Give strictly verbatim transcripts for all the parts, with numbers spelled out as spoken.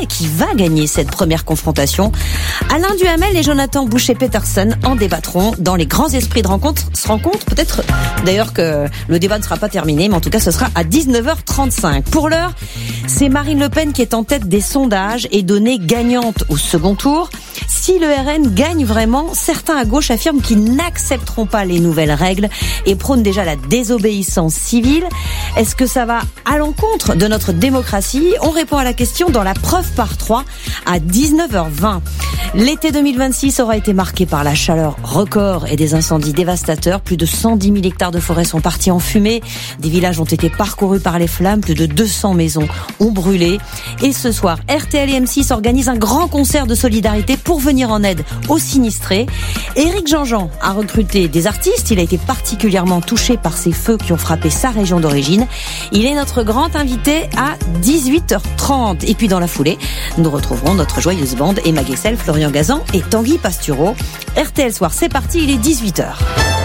qui va gagner cette première confrontation. Alain Duhamel et Jonathan Boucher-Peterson en débattront dans les grands esprits de rencontre. Se rencontre peut-être d'ailleurs que le débat ne sera pas terminé, mais en tout cas ce sera à dix-neuf heures trente-cinq. Pour l'heure, c'est Marine Le Pen qui est en tête des sondages et donnée gagnante au second tour. Si le R N gagne vraiment, certains à gauche affirment qu'ils n'accepteront pas les nouvelles règles et prônent déjà la désobéissance civile. Est-ce que ça va à l'encontre de notre démocratie ? On répond à la question dans la preuve par trois à dix-neuf heures vingt. L'été deux mille vingt-six aura été marqué par la chaleur record et des incendies dévastateurs. Plus de cent dix mille hectares de forêt sont partis en fumée. Des villages ont été parcourus par les flammes. Plus de deux cents maisons ont brûlé. Et ce soir, R T L et M six organisent un grand concert de solidarité pour venir en aide aux sinistrés. Éric Jean-Jean a recruté des artistes. Il a été particulièrement touché par ces feux qui ont frappé sa région d'origine. Il est notre grand invité à dix-huit heures trente. Et puis dans la foulée, nous retrouverons notre joyeuse bande Emma Guessel, Florian Gazan et Tanguy Pastureau. R T L Soir, c'est parti, il est dix-huit heures.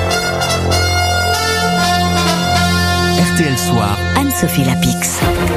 R T L Soir, Anne-Sophie Lapix.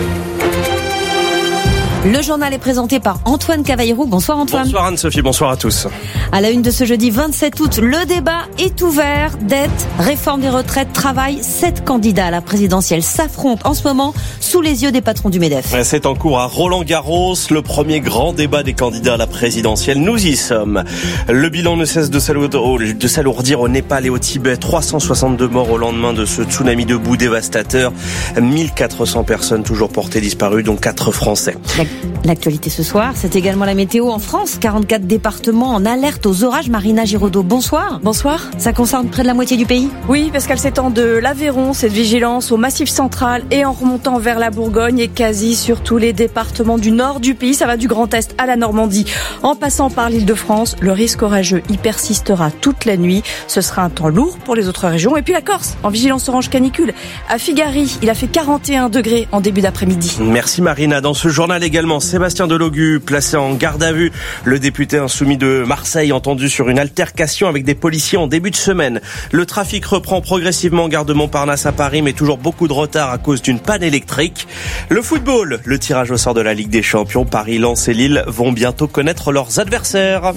Le journal est présenté par Antoine Cavallero. Bonsoir Antoine. Bonsoir Anne-Sophie, bonsoir à tous. À la une de ce jeudi vingt-sept août, le débat est ouvert. Dette, réforme des retraites, travail. Sept candidats à la présidentielle s'affrontent en ce moment sous les yeux des patrons du MEDEF. C'est en cours à Roland-Garros, le premier grand débat des candidats à la présidentielle. Nous y sommes. Le bilan ne cesse de s'alourdir, de s'alourdir au Népal et au Tibet. trois cent soixante-deux morts au lendemain de ce tsunami de boue dévastateur. mille quatre cents personnes toujours portées disparues, dont quatre Français. L'actualité ce soir, c'est également la météo en France. quarante-quatre départements en alerte aux orages. Marina Giraudot, bonsoir. Bonsoir. Ça concerne près de la moitié du pays ? Oui, parce qu'elle s'étend de l'Aveyron, cette vigilance, au Massif central et en remontant vers la Bourgogne et quasi sur tous les départements du nord du pays. Ça va du Grand Est à la Normandie. En passant par l'Île-de-France, le risque orageux y persistera toute la nuit. Ce sera un temps lourd pour les autres régions. Et puis la Corse, en vigilance orange canicule. À Figari, il a fait quarante et un degrés en début d'après-midi. Merci Marina. Dans ce journal également, Sébastien Delogu, placé en garde à vue. Le député insoumis de Marseille, entendu sur une altercation avec des policiers en début de semaine. Le trafic reprend progressivement gare de Montparnasse à Paris, mais toujours beaucoup de retard à cause d'une panne électrique. Le football, le tirage au sort de la Ligue des Champions. Paris, Lens et Lille vont bientôt connaître leurs adversaires.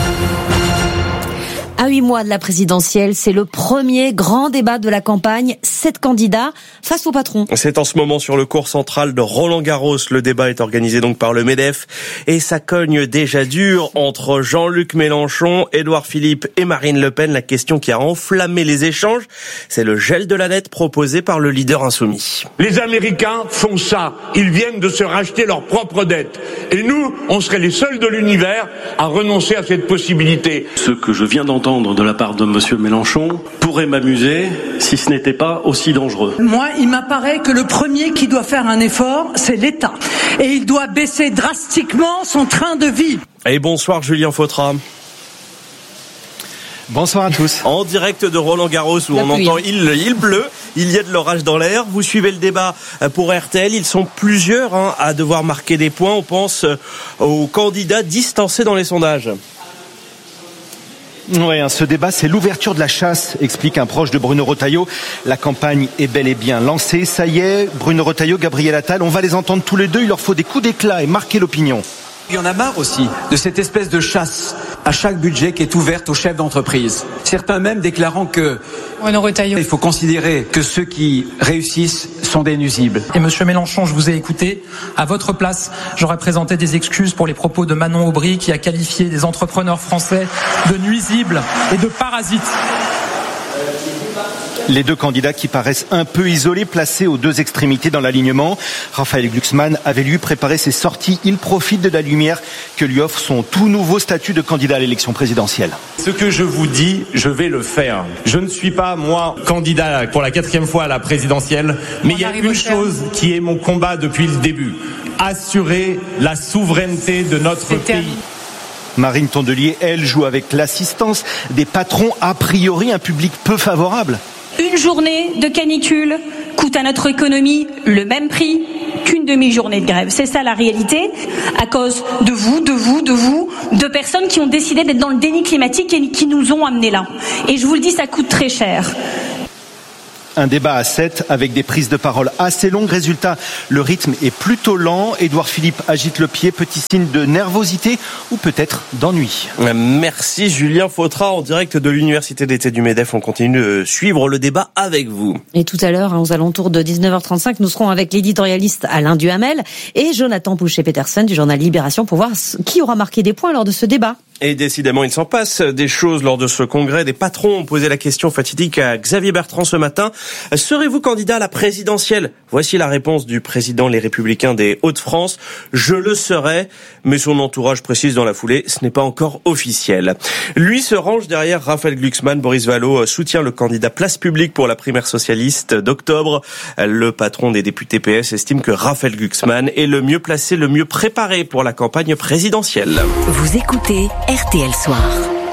À huit mois de la présidentielle, c'est le premier grand débat de la campagne. Sept candidats face au patron. C'est en ce moment sur le cours central de Roland-Garros. Le débat est organisé donc par le MEDEF. Et ça cogne déjà dur entre Jean-Luc Mélenchon, Édouard Philippe et Marine Le Pen. La question qui a enflammé les échanges, c'est le gel de la dette proposé par le leader insoumis. Les Américains font ça. Ils viennent de se racheter leur propre dette. Et nous, on serait les seuls de l'univers à renoncer à cette possibilité. Ce que je viens d'entendre de la part de monsieur Mélenchon pourrait m'amuser si ce n'était pas aussi dangereux. Moi, il m'apparaît que le premier qui doit faire un effort, c'est l'État. Et il doit baisser drastiquement son train de vie. Et bonsoir Julien Fautra. Bonsoir à tous. En direct de Roland-Garros où La on pluie. entend il, il pleut, il y a de l'orage dans l'air. Vous suivez le débat pour R T L. Ils sont plusieurs hein, à devoir marquer des points. On pense aux candidats distancés dans les sondages. Oui, hein, ce débat, c'est l'ouverture de la chasse, explique un proche de Bruno Retailleau. La campagne est bel et bien lancée. Ça y est, Bruno Retailleau, Gabriel Attal, on va les entendre tous les deux. Il leur faut des coups d'éclat et marquer l'opinion. Il y en a marre aussi de cette espèce de chasse à chaque budget qui est ouverte aux chefs d'entreprise. Certains même déclarant que Bruno Retailleau, il faut considérer que ceux qui réussissent sont des nuisibles. Et monsieur Mélenchon, je vous ai écouté. À votre place, j'aurais présenté des excuses pour les propos de Manon Aubry qui a qualifié des entrepreneurs français de nuisibles et de parasites. Les deux candidats qui paraissent un peu isolés, placés aux deux extrémités dans l'alignement. Raphaël Glucksmann avait lui préparé ses sorties. Il profite de la lumière que lui offre son tout nouveau statut de candidat à l'élection présidentielle. Ce que je vous dis, je vais le faire. Je ne suis pas, moi, candidat pour la quatrième fois à la présidentielle, mais il y a une chose qui est mon combat depuis le début. Assurer la souveraineté de notre pays. Marine Tondelier, elle, joue avec l'assistance des patrons, a priori un public peu favorable. Une journée de canicule coûte à notre économie le même prix qu'une demi-journée de grève. C'est ça la réalité, à cause de vous, de vous, de vous, de personnes qui ont décidé d'être dans le déni climatique et qui nous ont amenés là. Et je vous le dis, ça coûte très cher. Un débat à sept avec des prises de parole assez longues. Résultat, le rythme est plutôt lent. Édouard Philippe agite le pied, petit signe de nervosité ou peut-être d'ennui. Merci Julien Fautra en direct de l'Université d'été du MEDEF. On continue de suivre le débat avec vous. Et tout à l'heure, aux alentours de dix-neuf heures trente-cinq, nous serons avec l'éditorialiste Alain Duhamel et Jonathan Boucher-Peterson du journal Libération pour voir qui aura marqué des points lors de ce débat. Et décidément, il s'en passe des choses lors de ce congrès. Des patrons ont posé la question fatidique à Xavier Bertrand ce matin. Serez-vous candidat à la présidentielle ? Voici la réponse du président Les Républicains des Hauts-de-France. Je le serai, mais son entourage précise dans la foulée, ce n'est pas encore officiel. Lui se range derrière Raphaël Glucksmann. Boris Vallaud soutient le candidat Place Publique pour la primaire socialiste d'octobre. Le patron des députés P S estime que Raphaël Glucksmann est le mieux placé, le mieux préparé pour la campagne présidentielle. Vous écoutez R T L Soir.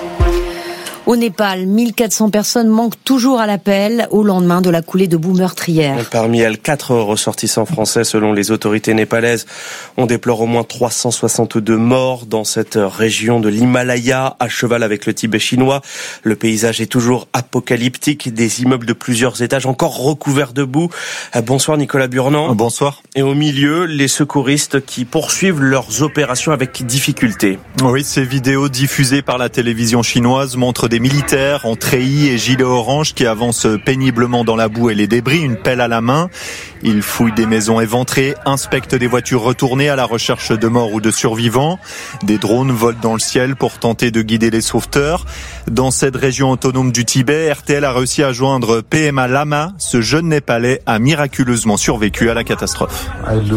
Au Népal, mille quatre cents personnes manquent toujours à l'appel au lendemain de la coulée de boue meurtrière. Parmi elles, quatre ressortissants français selon les autorités népalaises. On déplore au moins trois cent soixante-deux morts dans cette région de l'Himalaya, à cheval avec le Tibet chinois. Le paysage est toujours apocalyptique, des immeubles de plusieurs étages encore recouverts de boue. Bonsoir Nicolas Burnand. Bonsoir. Et au milieu, les secouristes qui poursuivent leurs opérations avec difficulté. Oui, ces vidéos diffusées par la télévision chinoise montrent des militaires en treillis et gilets orange qui avancent péniblement dans la boue et les débris, une pelle à la main. Ils fouillent des maisons éventrées, inspectent des voitures retournées à la recherche de morts ou de survivants. Des drones volent dans le ciel pour tenter de guider les sauveteurs. Dans cette région autonome du Tibet, R T L a réussi à joindre P M A Lama. Ce jeune Népalais a miraculeusement survécu à la catastrophe.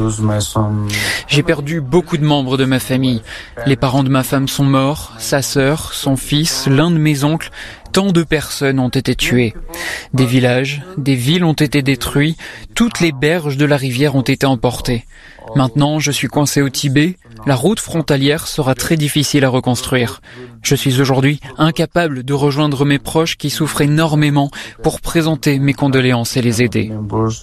J'ai perdu beaucoup de membres de ma famille. Les parents de ma femme sont morts, sa sœur, son fils, l'un de mes oncles. Tant de personnes ont été tuées. Des villages, des villes ont été détruits. Toutes les berges de la rivière ont été emportées. Maintenant, je suis coincé au Tibet. La route frontalière sera très difficile à reconstruire. Je suis aujourd'hui incapable de rejoindre mes proches qui souffrent énormément pour présenter mes condoléances et les aider.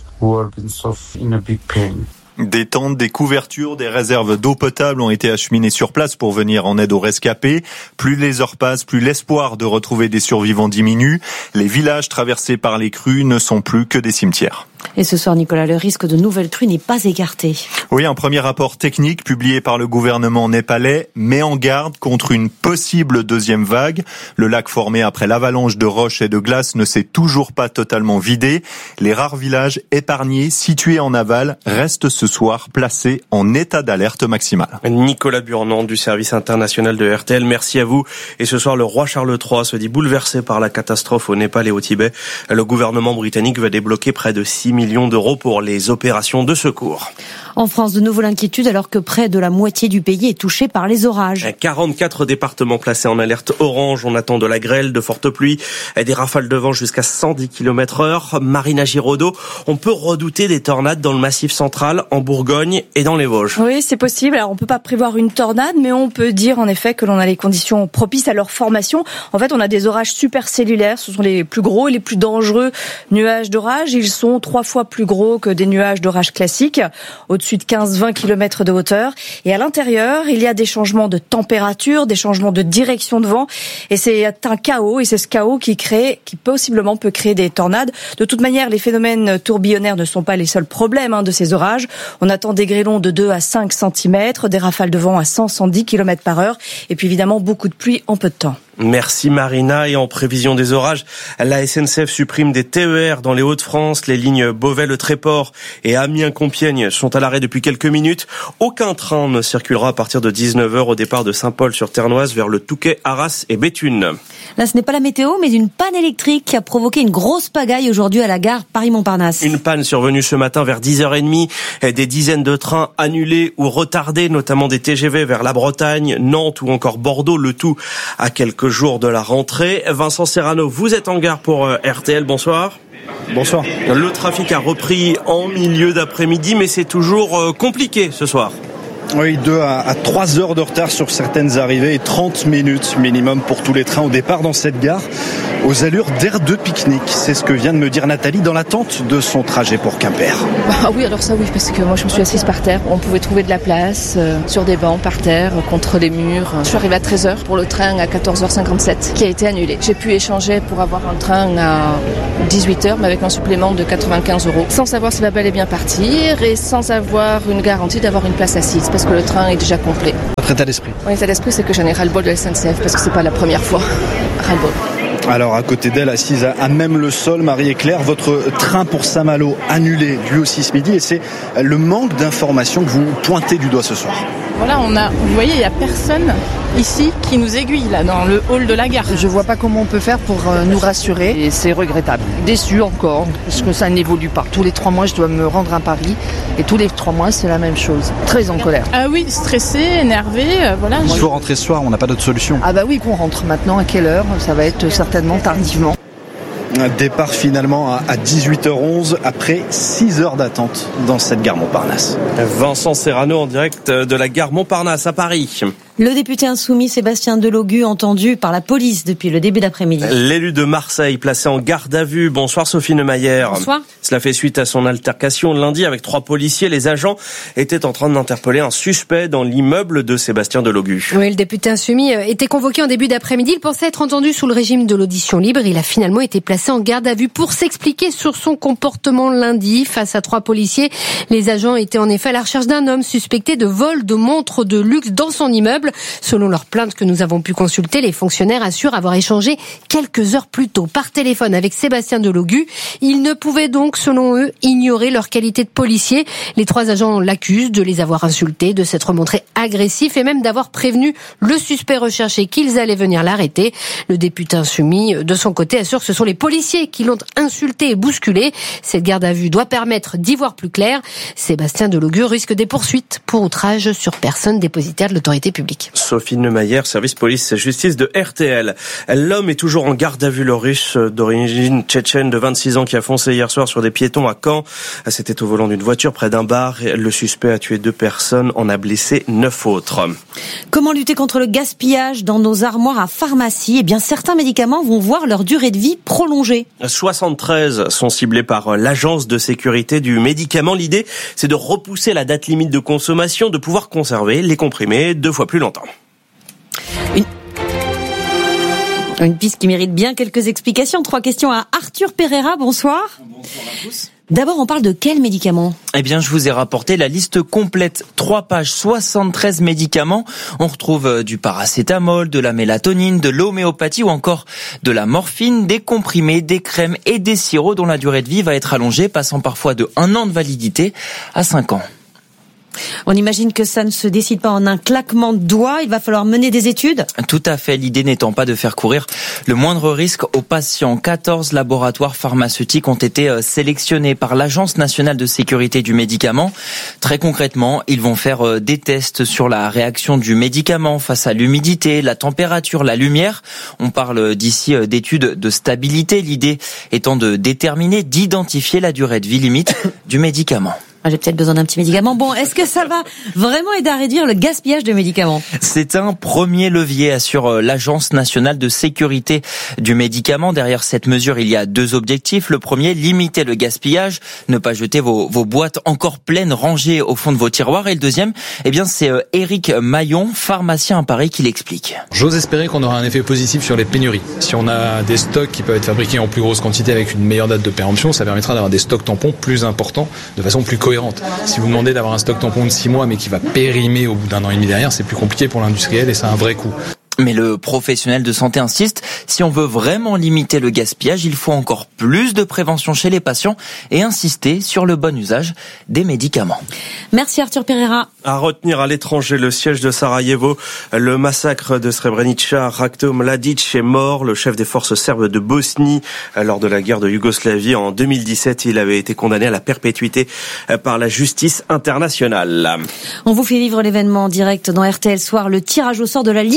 Des tentes, des couvertures, des réserves d'eau potable ont été acheminées sur place pour venir en aide aux rescapés. Plus les heures passent, plus l'espoir de retrouver des survivants diminue. Les villages traversés par les crues ne sont plus que des cimetières. Et ce soir, Nicolas, le risque de nouvelles crues n'est pas écarté. Oui, un premier rapport technique publié par le gouvernement népalais met en garde contre une possible deuxième vague. Le lac formé après l'avalanche de roches et de glace ne s'est toujours pas totalement vidé. Les rares villages épargnés situés en aval restent ce soir placés en état d'alerte maximale. Nicolas Burnand du service international de R T L, merci à vous. Et ce soir, le roi Charles trois se dit bouleversé par la catastrophe au Népal et au Tibet. Le gouvernement britannique va débloquer près de six millions d'euros pour les opérations de secours. En France, de nouveau l'inquiétude alors que près de la moitié du pays est touché par les orages. quarante-quatre départements placés en alerte orange. On attend de la grêle, de fortes pluies, des rafales de vent jusqu'à cent dix kilomètres heure. Marina Giraudot, on peut redouter des tornades dans le Massif central, en Bourgogne et dans les Vosges. Oui, c'est possible. Alors, on peut pas prévoir une tornade, mais on peut dire en effet que l'on a les conditions propices à leur formation. En fait, on a des orages supercellulaires. Ce sont les plus gros et les plus dangereux nuages d'orage. Ils sont trois fois plus gros que des nuages d'orage classiques, au-dessus de quinze à vingt kilomètres de hauteur. Et à l'intérieur, il y a des changements de température, des changements de direction de vent. Et c'est un chaos. Et c'est ce chaos qui crée, qui possiblement peut créer des tornades. De toute manière, les phénomènes tourbillonnaires ne sont pas les seuls problèmes hein, de ces orages. On attend des grêlons de deux à cinq centimètres, des rafales de vent à cent à cent dix kilomètres par heure. Et puis évidemment, beaucoup de pluie en peu de temps. Merci Marina. Et en prévision des orages, la S N C F supprime des T E R dans les Hauts-de-France. Les lignes Beauvais-le-Tréport et Amiens-Compiègne sont à l'arrêt depuis quelques minutes. Aucun train ne circulera à partir de dix-neuf heures au départ de Saint-Paul-sur-Ternoise vers le Touquet, Arras et Béthune. Là, ce n'est pas la météo, mais une panne électrique qui a provoqué une grosse pagaille aujourd'hui à la gare Paris-Montparnasse. Une panne survenue ce matin vers dix heures trente. Des dizaines de trains annulés ou retardés, notamment des T G V vers la Bretagne, Nantes ou encore Bordeaux, le tout à quelques jours de la rentrée. Vincent Serrano, vous êtes en gare pour R T L, bonsoir. Bonsoir. Le trafic a repris en milieu d'après-midi, mais c'est toujours compliqué ce soir. Oui, deux à trois heures de retard sur certaines arrivées et trente minutes minimum pour tous les trains au départ dans cette gare. aux allures d'air de pique-nique. C'est ce que vient de me dire Nathalie dans l'attente de son trajet pour Quimper. Ah oui, alors ça oui, parce que moi je me suis assise par terre. On pouvait trouver de la place euh, sur des bancs par terre, contre les murs. Je suis arrivée à treize heures pour le train à quatorze heures cinquante-sept qui a été annulé. J'ai pu échanger pour avoir un train à dix-huit heures, mais avec un supplément de quatre-vingt-quinze euros, sans savoir s'il va bel et bien partir et sans avoir une garantie d'avoir une place assise, parce que le train est déjà complet. Votre état d'esprit ? Mon état d'esprit, c'est que j'en ai ras-le-bol de la S N C F, parce que c'est pas la première fois. Ras-le-bol. Alors à côté d'elle, assise à même le sol, Marie-Claire, votre train pour Saint-Malo annulé lui aussi ce midi, et c'est le manque d'informations que vous pointez du doigt ce soir. Voilà, on a, vous voyez, il n'y a personne ici qui nous aiguille là dans le hall de la gare. Je vois pas comment on peut faire pour euh, nous rassurer et c'est regrettable. Déçu encore parce que ça n'évolue pas. Tous les trois mois, je dois me rendre à Paris et tous les trois mois, c'est la même chose. Très en colère. Ah oui, stressé, énervé, euh, voilà. Il faut rentrer ce soir, on n'a pas d'autre solution. Ah bah oui, qu'on rentre maintenant. À quelle heure ? Ça va être certainement tardivement. Un départ finalement à dix-huit heures onze après six heures d'attente dans cette gare Montparnasse. Vincent Serrano en direct de la gare Montparnasse à Paris. Le député insoumis Sébastien Delogu entendu par la police depuis le début d'après-midi. L'élu de Marseille placé en garde à vue. Bonsoir Sophie Neumayer. Bonsoir. Cela fait suite à son altercation lundi avec trois policiers. Les agents étaient en train d'interpeller un suspect dans l'immeuble de Sébastien Delogu. Oui, le député insoumis était convoqué en début d'après-midi. Il pensait être entendu sous le régime de l'audition libre. Il a finalement été placé en garde à vue pour s'expliquer sur son comportement lundi face à trois policiers. Les agents étaient en effet à la recherche d'un homme suspecté de vol de montres de luxe dans son immeuble. Selon leur plainte que nous avons pu consulter, les fonctionnaires assurent avoir échangé quelques heures plus tôt par téléphone avec Sébastien Delogu. Ils ne pouvaient donc, selon eux, ignorer leur qualité de policier. Les trois agents l'accusent de les avoir insultés, de s'être montrés agressifs et même d'avoir prévenu le suspect recherché qu'ils allaient venir l'arrêter. Le député insoumis, de son côté, assure que ce sont les policiers qui l'ont insulté et bousculé. Cette garde à vue doit permettre d'y voir plus clair. Sébastien Delogu risque des poursuites pour outrage sur personne dépositaire de l'autorité publique. Sophie Neumayer, service police-justice de R T L. L'homme est toujours en garde à vue, le russe d'origine tchétchène de vingt-six ans qui a foncé hier soir sur des piétons à Caen. C'était au volant d'une voiture près d'un bar. Le suspect a tué deux personnes, en a blessé neuf autres. Comment lutter contre le gaspillage dans nos armoires à pharmacie ? Eh bien, certains médicaments vont voir leur durée de vie prolongée. soixante-treize sont ciblés par l'Agence de sécurité du médicament. L'idée, c'est de repousser la date limite de consommation, de pouvoir conserver les comprimés deux fois plus longtemps. Une... Une piste qui mérite bien quelques explications. Trois questions à Arthur Pereira. Bonsoir. Bonsoir à tous. D'abord, on parle de quels médicaments ? Eh bien, je vous ai rapporté la liste complète. Trois pages, soixante-treize médicaments. On retrouve du paracétamol, de la mélatonine, de l'homéopathie ou encore de la morphine, des comprimés, des crèmes et des sirops dont la durée de vie va être allongée, passant parfois de un an de validité à cinq ans. On imagine que ça ne se décide pas en un claquement de doigts, il va falloir mener des études ? Tout à fait, l'idée n'étant pas de faire courir le moindre risque aux patients. quatorze laboratoires pharmaceutiques ont été sélectionnés par l'Agence nationale de sécurité du médicament. Très concrètement, ils vont faire des tests sur la réaction du médicament face à l'humidité, la température, la lumière. On parle d'ici d'études de stabilité, l'idée étant de déterminer, d'identifier la durée de vie limite du médicament. J'ai peut-être besoin d'un petit médicament. Bon, est-ce que ça va vraiment aider à réduire le gaspillage de médicaments ? C'est un premier levier, assure l'Agence nationale de sécurité du médicament. Derrière cette mesure, il y a deux objectifs. Le premier, limiter le gaspillage, ne pas jeter vos, vos boîtes encore pleines, rangées au fond de vos tiroirs. Et le deuxième, eh bien, c'est Éric Maillon, pharmacien à Paris, qui l'explique. J'ose espérer qu'on aura un effet positif sur les pénuries. Si on a des stocks qui peuvent être fabriqués en plus grosse quantité avec une meilleure date de péremption, ça permettra d'avoir des stocks tampons plus importants, de façon plus cohérente. Si vous demandez d'avoir un stock tampon de six mois mais qui va périmer au bout d'un an et demi derrière, c'est plus compliqué pour l'industriel et c'est un vrai coût. Mais le professionnel de santé insiste, si on veut vraiment limiter le gaspillage, il faut encore plus de prévention chez les patients et insister sur le bon usage des médicaments. Merci Arthur Pereira. À retenir à l'étranger, le siège de Sarajevo, le massacre de Srebrenica, Ratko Mladic est mort, le chef des forces serbes de Bosnie lors de la guerre de Yougoslavie en deux mille dix-sept. Il avait été condamné à la perpétuité par la justice internationale. On vous fait vivre l'événement en direct dans R T L Soir, le tirage au sort de la Ligue des Champions.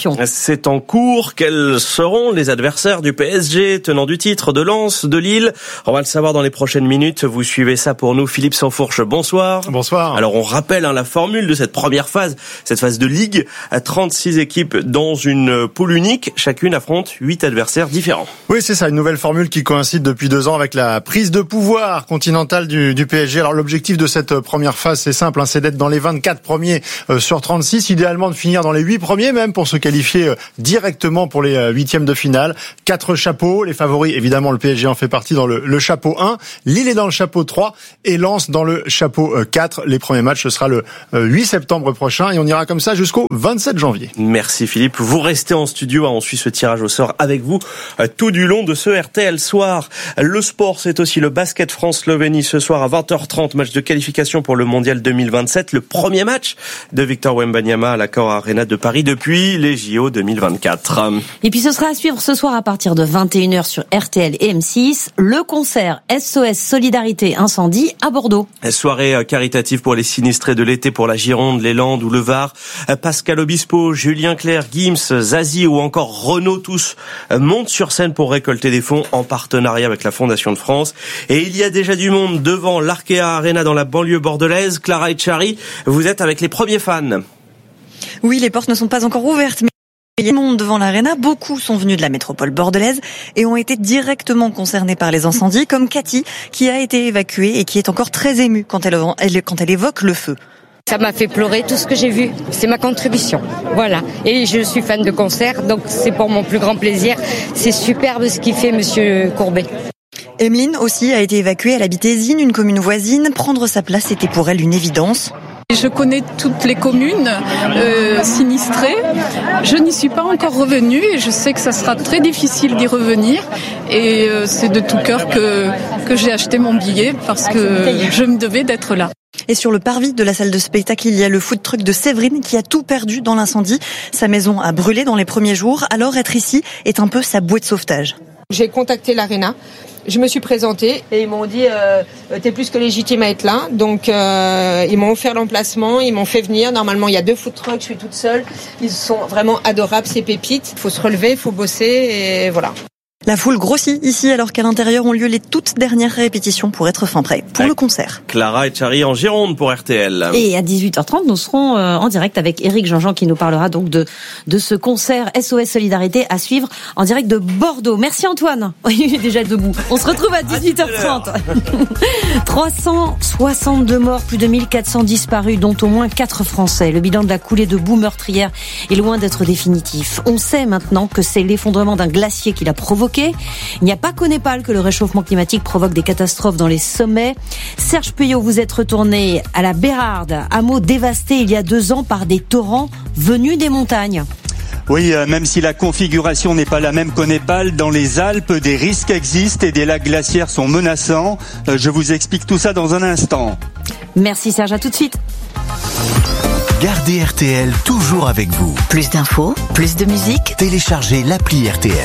Champions. C'est en cours. Quels seront les adversaires du P S G, tenant du titre, de Lens, de Lille? On va le savoir dans les prochaines minutes. Vous suivez ça pour nous. Philippe Sansfourche, bonsoir. Bonsoir. Alors on rappelle hein, la formule de cette première phase, cette phase de ligue. trente-six équipes dans une poule unique. Chacune affronte huit adversaires différents. Oui, c'est ça, une nouvelle formule qui coïncide depuis deux ans avec la prise de pouvoir continentale du, du P S G. Alors l'objectif de cette première phase, c'est simple, hein, c'est d'être dans les vingt-quatre premiers euh, sur trente-six, idéalement de finir dans les huit premiers même pour se qualifier euh, directement pour les euh, huitièmes de finale. Quatre chapeaux, les favoris, évidemment le P S G en fait partie dans le, le chapeau un, Lille est dans le chapeau trois et Lens dans le chapeau euh, quatre. Les premiers matchs, ce sera le euh, huit septembre prochain et on ira comme ça jusqu'au vingt-sept janvier. Merci Philippe, vous restez en studio, hein, on suit ce tirage au sort avec vous euh, tout du long de ce R T L Soir. Le sport, c'est aussi le basket France-Slovénie ce soir à vingt heures trente, match de qualification pour le Mondial deux mille vingt-sept, le premier match de Victor Wembanyama à l'Accor Arena de Paris depuis les J O deux mille vingt-quatre. Et puis ce sera à suivre ce soir à partir de vingt et une heures sur R T L et M six, le concert S O S Solidarité Incendie à Bordeaux. Soirée caritative pour les sinistrés de l'été pour la Gironde, les Landes ou le Var. Pascal Obispo, Julien Clerc, Gims, Zazie ou encore Renaud, tous montent sur scène pour récolter des fonds en partenariat avec la Fondation de France. Et il y a déjà du monde devant l'Arkea Arena dans la banlieue bordelaise. Clara Etchari, vous êtes avec les premiers fans. Oui, les portes ne sont pas encore ouvertes, mais il y a du monde devant l'Arena. Beaucoup sont venus de la métropole bordelaise et ont été directement concernés par les incendies, comme Cathy, qui a été évacuée et qui est encore très émue quand elle, elle, quand elle évoque le feu. Ça m'a fait pleurer tout ce que j'ai vu. C'est ma contribution. Voilà. Et je suis fan de concert, donc c'est pour mon plus grand plaisir. C'est superbe ce qu'il fait, monsieur Courbet. Emeline aussi a été évacuée. Elle habite Ésine, une commune voisine. Prendre sa place était pour elle une évidence. Je connais toutes les communes euh, sinistrées. Je n'y suis pas encore revenue et je sais que ça sera très difficile d'y revenir. Et euh, c'est de tout cœur que, que j'ai acheté mon billet parce que je me devais d'être là. Et sur le parvis de la salle de spectacle, il y a le food truck de Séverine qui a tout perdu dans l'incendie. Sa maison a brûlé dans les premiers jours, alors être ici est un peu sa bouée de sauvetage. J'ai contacté l'Arena, je me suis présentée et ils m'ont dit euh, t'es plus que légitime à être là. Donc euh, ils m'ont offert l'emplacement, ils m'ont fait venir. Normalement il y a deux food trucks, je suis toute seule. Ils sont vraiment adorables, ces pépites. Il faut se relever, il faut bosser et voilà. La foule grossit ici alors qu'à l'intérieur ont lieu les toutes dernières répétitions pour être fin prêt pour le concert. Clara Etchari en Gironde pour R T L. Et à dix-huit heures trente, nous serons en direct avec Éric Jean-Jean qui nous parlera donc de de ce concert S O S Solidarité à suivre en direct de Bordeaux. Merci Antoine. Il est déjà debout. On se retrouve à dix-huit heures trente. trois cent soixante-deux morts, plus de mille quatre cents disparus, dont au moins quatre Français. Le bilan de la coulée de boue meurtrière est loin d'être définitif. On sait maintenant que c'est l'effondrement d'un glacier qui l'a provoqué. Il n'y a pas qu'au Népal que le réchauffement climatique provoque des catastrophes dans les sommets. Serge Puyot, vous êtes retourné à la Bérarde, hameau dévasté il y a deux ans par des torrents venus des montagnes. Oui, euh, même si la configuration n'est pas la même qu'au Népal, dans les Alpes, des risques existent et des lacs glaciaires sont menaçants. Euh, je vous explique tout ça dans un instant. Merci Serge, à tout de suite. Gardez R T L toujours avec vous. Plus d'infos, plus de musique. Téléchargez l'appli R T L.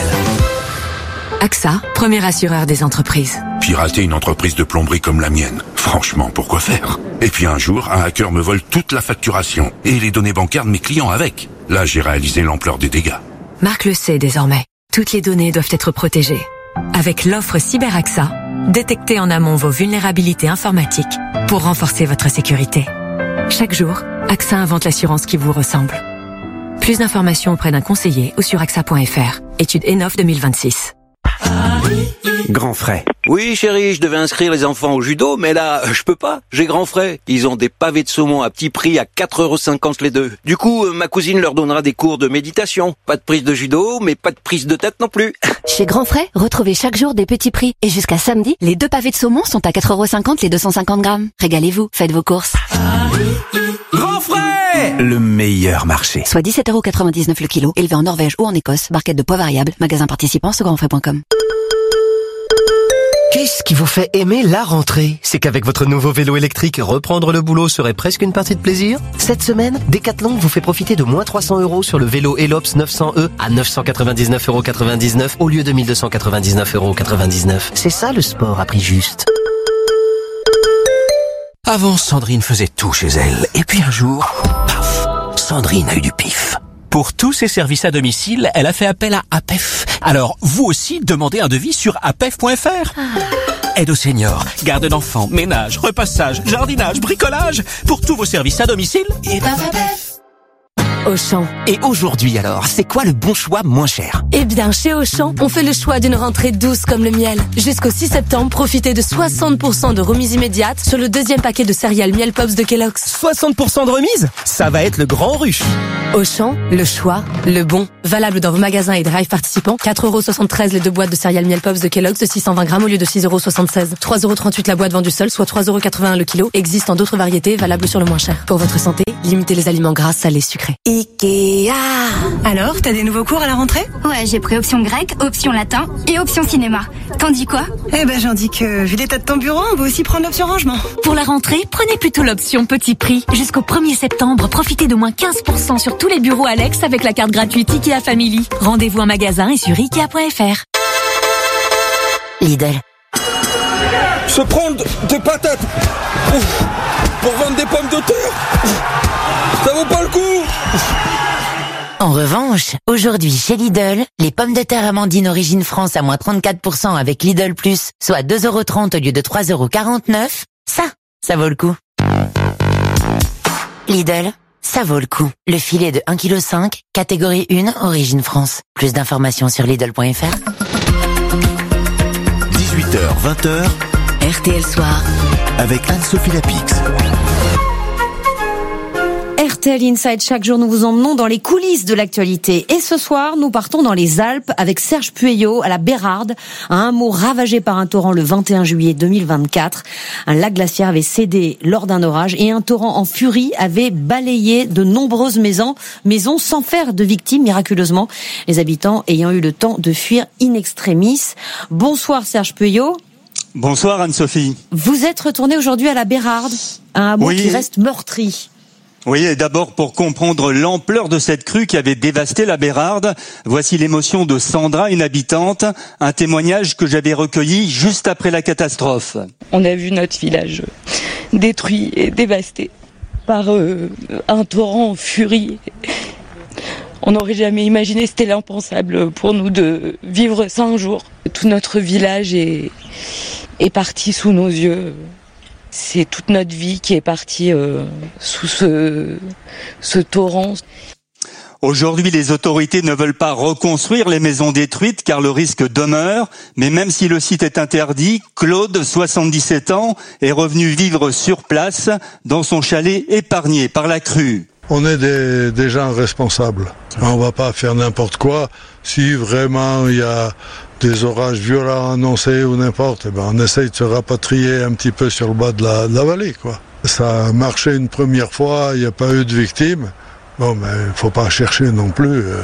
A X A, premier assureur des entreprises. Pirater une entreprise de plomberie comme la mienne, franchement, pourquoi faire? Et puis un jour, un hacker me vole toute la facturation et les données bancaires de mes clients avec. Là, j'ai réalisé l'ampleur des dégâts. Marc le sait désormais. Toutes les données doivent être protégées. Avec l'offre Cyber A X A, détectez en amont vos vulnérabilités informatiques pour renforcer votre sécurité. Chaque jour, A X A invente l'assurance qui vous ressemble. Plus d'informations auprès d'un conseiller ou sur A X A point F R. Étude Enof deux mille vingt-six. Grand frais. Oui, chérie, je devais inscrire les enfants au judo, mais là, je peux pas. J'ai grand frais. Ils ont des pavés de saumon à petit prix à quatre euros cinquante les deux. Du coup, ma cousine leur donnera des cours de méditation. Pas de prise de judo, mais pas de prise de tête non plus. Chez Grand Frais, retrouvez chaque jour des petits prix. Et jusqu'à samedi, les deux pavés de saumon sont à quatre euros cinquante les deux cent cinquante grammes. Régalez-vous, faites vos courses. Grand frais, le meilleur marché. Soit dix-sept euros quatre-vingt-dix-neuf le kilo, élevé en Norvège ou en Écosse, barquette de poids variable, magasin participant sur grand frais point com. Qu'est-ce qui vous fait aimer la rentrée? C'est qu'avec votre nouveau vélo électrique, reprendre le boulot serait presque une partie de plaisir? Cette semaine, Decathlon vous fait profiter de moins trois cents euros sur le vélo Elops neuf cents E à neuf cent quatre-vingt-dix-neuf euros quatre-vingt-dix-neuf au lieu de mille deux cent quatre-vingt-dix-neuf euros quatre-vingt-dix-neuf. C'est ça le sport à prix juste. Avant, Sandrine faisait tout chez elle. Et puis un jour, paf, Sandrine a eu du pif. Pour tous ses services à domicile, elle a fait appel à A P E F. Alors, vous aussi, demandez un devis sur A P E F point F R. Aide aux seniors, garde d'enfants, ménage, repassage, jardinage, bricolage. Pour tous vos services à domicile, et ben A P E F. Auchan. Et aujourd'hui alors, c'est quoi le bon choix moins cher? Eh bien, chez Auchan, on fait le choix d'une rentrée douce comme le miel. Jusqu'au six septembre, profitez de soixante pour cent de remise immédiate sur le deuxième paquet de céréales Miel Pops de Kellogg's. soixante pour cent de remise? Ça va être le grand rush. Auchan, le choix, le bon. Valable dans vos magasins et drive participants. quatre euros soixante-treize les deux boîtes de céréales Miel Pops de Kellogg's de six cent vingt grammes au lieu de six euros soixante-seize. trois euros trente-huit la boîte vendue seule, soit trois euros quatre-vingt-un le kilo. Existe en d'autres variétés, valable sur le moins cher. Pour votre santé, limitez les aliments gras, salés, sucrés. Ikea. Alors, t'as des nouveaux cours à la rentrée? Ouais, j'ai pris option grec, option latin et option cinéma. T'en dis quoi? Eh ben, j'en dis que, vu l'état de ton bureau, on va aussi prendre l'option rangement. Pour la rentrée, prenez plutôt l'option petit prix. Jusqu'au premier septembre, profitez de moins quinze pour cent sur tous les bureaux Alex avec la carte gratuite Ikea Family. Rendez-vous en magasin et sur Ikea point F R. Lidl. Se prendre des patates Ouf. Pour vendre des pommes de terre, ça vaut pas le coup. En revanche, aujourd'hui chez Lidl, les pommes de terre Amandine Origine France à moins trente-quatre pour cent avec Lidl Plus, soit deux euros trente au lieu de trois euros quarante-neuf, ça, ça vaut le coup. Lidl, ça vaut le coup. Le filet de un virgule cinq kilos, catégorie un, Origine France. Plus d'informations sur Lidl point F R. dix-huit heures vingt, R T L Soir. avec Anne-Sophie Lapix. R T L Inside, chaque jour nous vous emmenons dans les coulisses de l'actualité. Et ce soir, nous partons dans les Alpes avec Serge Pueyo à la Bérarde, un hameau ravagé par un torrent le vingt et un juillet deux mille vingt-quatre. Un lac glaciaire avait cédé lors d'un orage et un torrent en furie avait balayé de nombreuses maisons, maisons sans faire de victimes miraculeusement, les habitants ayant eu le temps de fuir in extremis. Bonsoir Serge Pueyo. Bonsoir Anne-Sophie. Vous êtes retourné aujourd'hui à la Bérarde, un hameau oui. qui reste meurtri. Oui, et d'abord pour comprendre l'ampleur de cette crue qui avait dévasté la Bérarde, voici l'émotion de Sandra, une habitante, un témoignage que j'avais recueilli juste après la catastrophe. On a vu notre village détruit et dévasté par euh, un torrent en furie. On n'aurait jamais imaginé, c'était l'impensable pour nous de vivre ça un jour. Tout notre village est, est parti sous nos yeux. C'est toute notre vie qui est partie euh, sous ce, ce torrent. Aujourd'hui, les autorités ne veulent pas reconstruire les maisons détruites car le risque demeure. Mais même si le site est interdit, Claude, soixante-dix-sept ans, est revenu vivre sur place dans son chalet épargné par la crue. On est des, des gens responsables. On va pas faire n'importe quoi. Si vraiment il y a des orages violents annoncés ou n'importe, eh ben on essaye de se rapatrier un petit peu sur le bas de la, de la vallée, quoi. Ça a marché une première fois, il n'y a pas eu de victimes. Bon, mais il faut pas chercher non plus euh,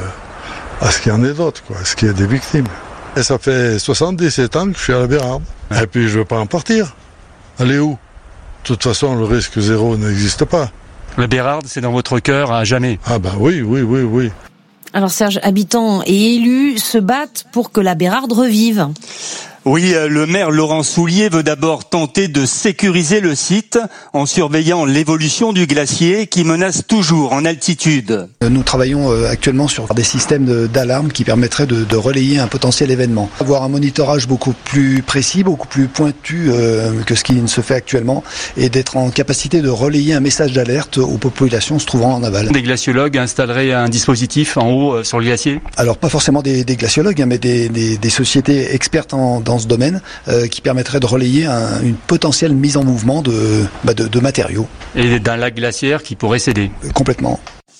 à ce qu'il y en ait d'autres, quoi, à ce qu'il y ait des victimes. Et ça fait soixante-dix-sept ans que je suis à la Bérarde. Et puis je veux pas en partir. Aller où? De toute façon, le risque zéro n'existe pas. La Bérarde, c'est dans votre cœur à jamais. Ah bah oui, oui, oui, oui. Alors Serge, habitants et élus se battent pour que la Bérarde revive. Oui, le maire Laurent Soulier veut d'abord tenter de sécuriser le site en surveillant l'évolution du glacier qui menace toujours en altitude. Nous travaillons actuellement sur des systèmes d'alarme qui permettraient de, de relayer un potentiel événement. Avoir un monitorage beaucoup plus précis, beaucoup plus pointu euh, que ce qui ne se fait actuellement et d'être en capacité de relayer un message d'alerte aux populations se trouvant en aval. Des glaciologues installeraient un dispositif en haut euh, sur le glacier? Alors pas forcément des, des glaciologues, hein, mais des, des, des sociétés expertes en, dans ce domaine euh, qui permettrait de relayer un, une potentielle mise en mouvement de, bah de, de matériaux. Et d'un lac glaciaire qui pourrait céder. Euh, complètement.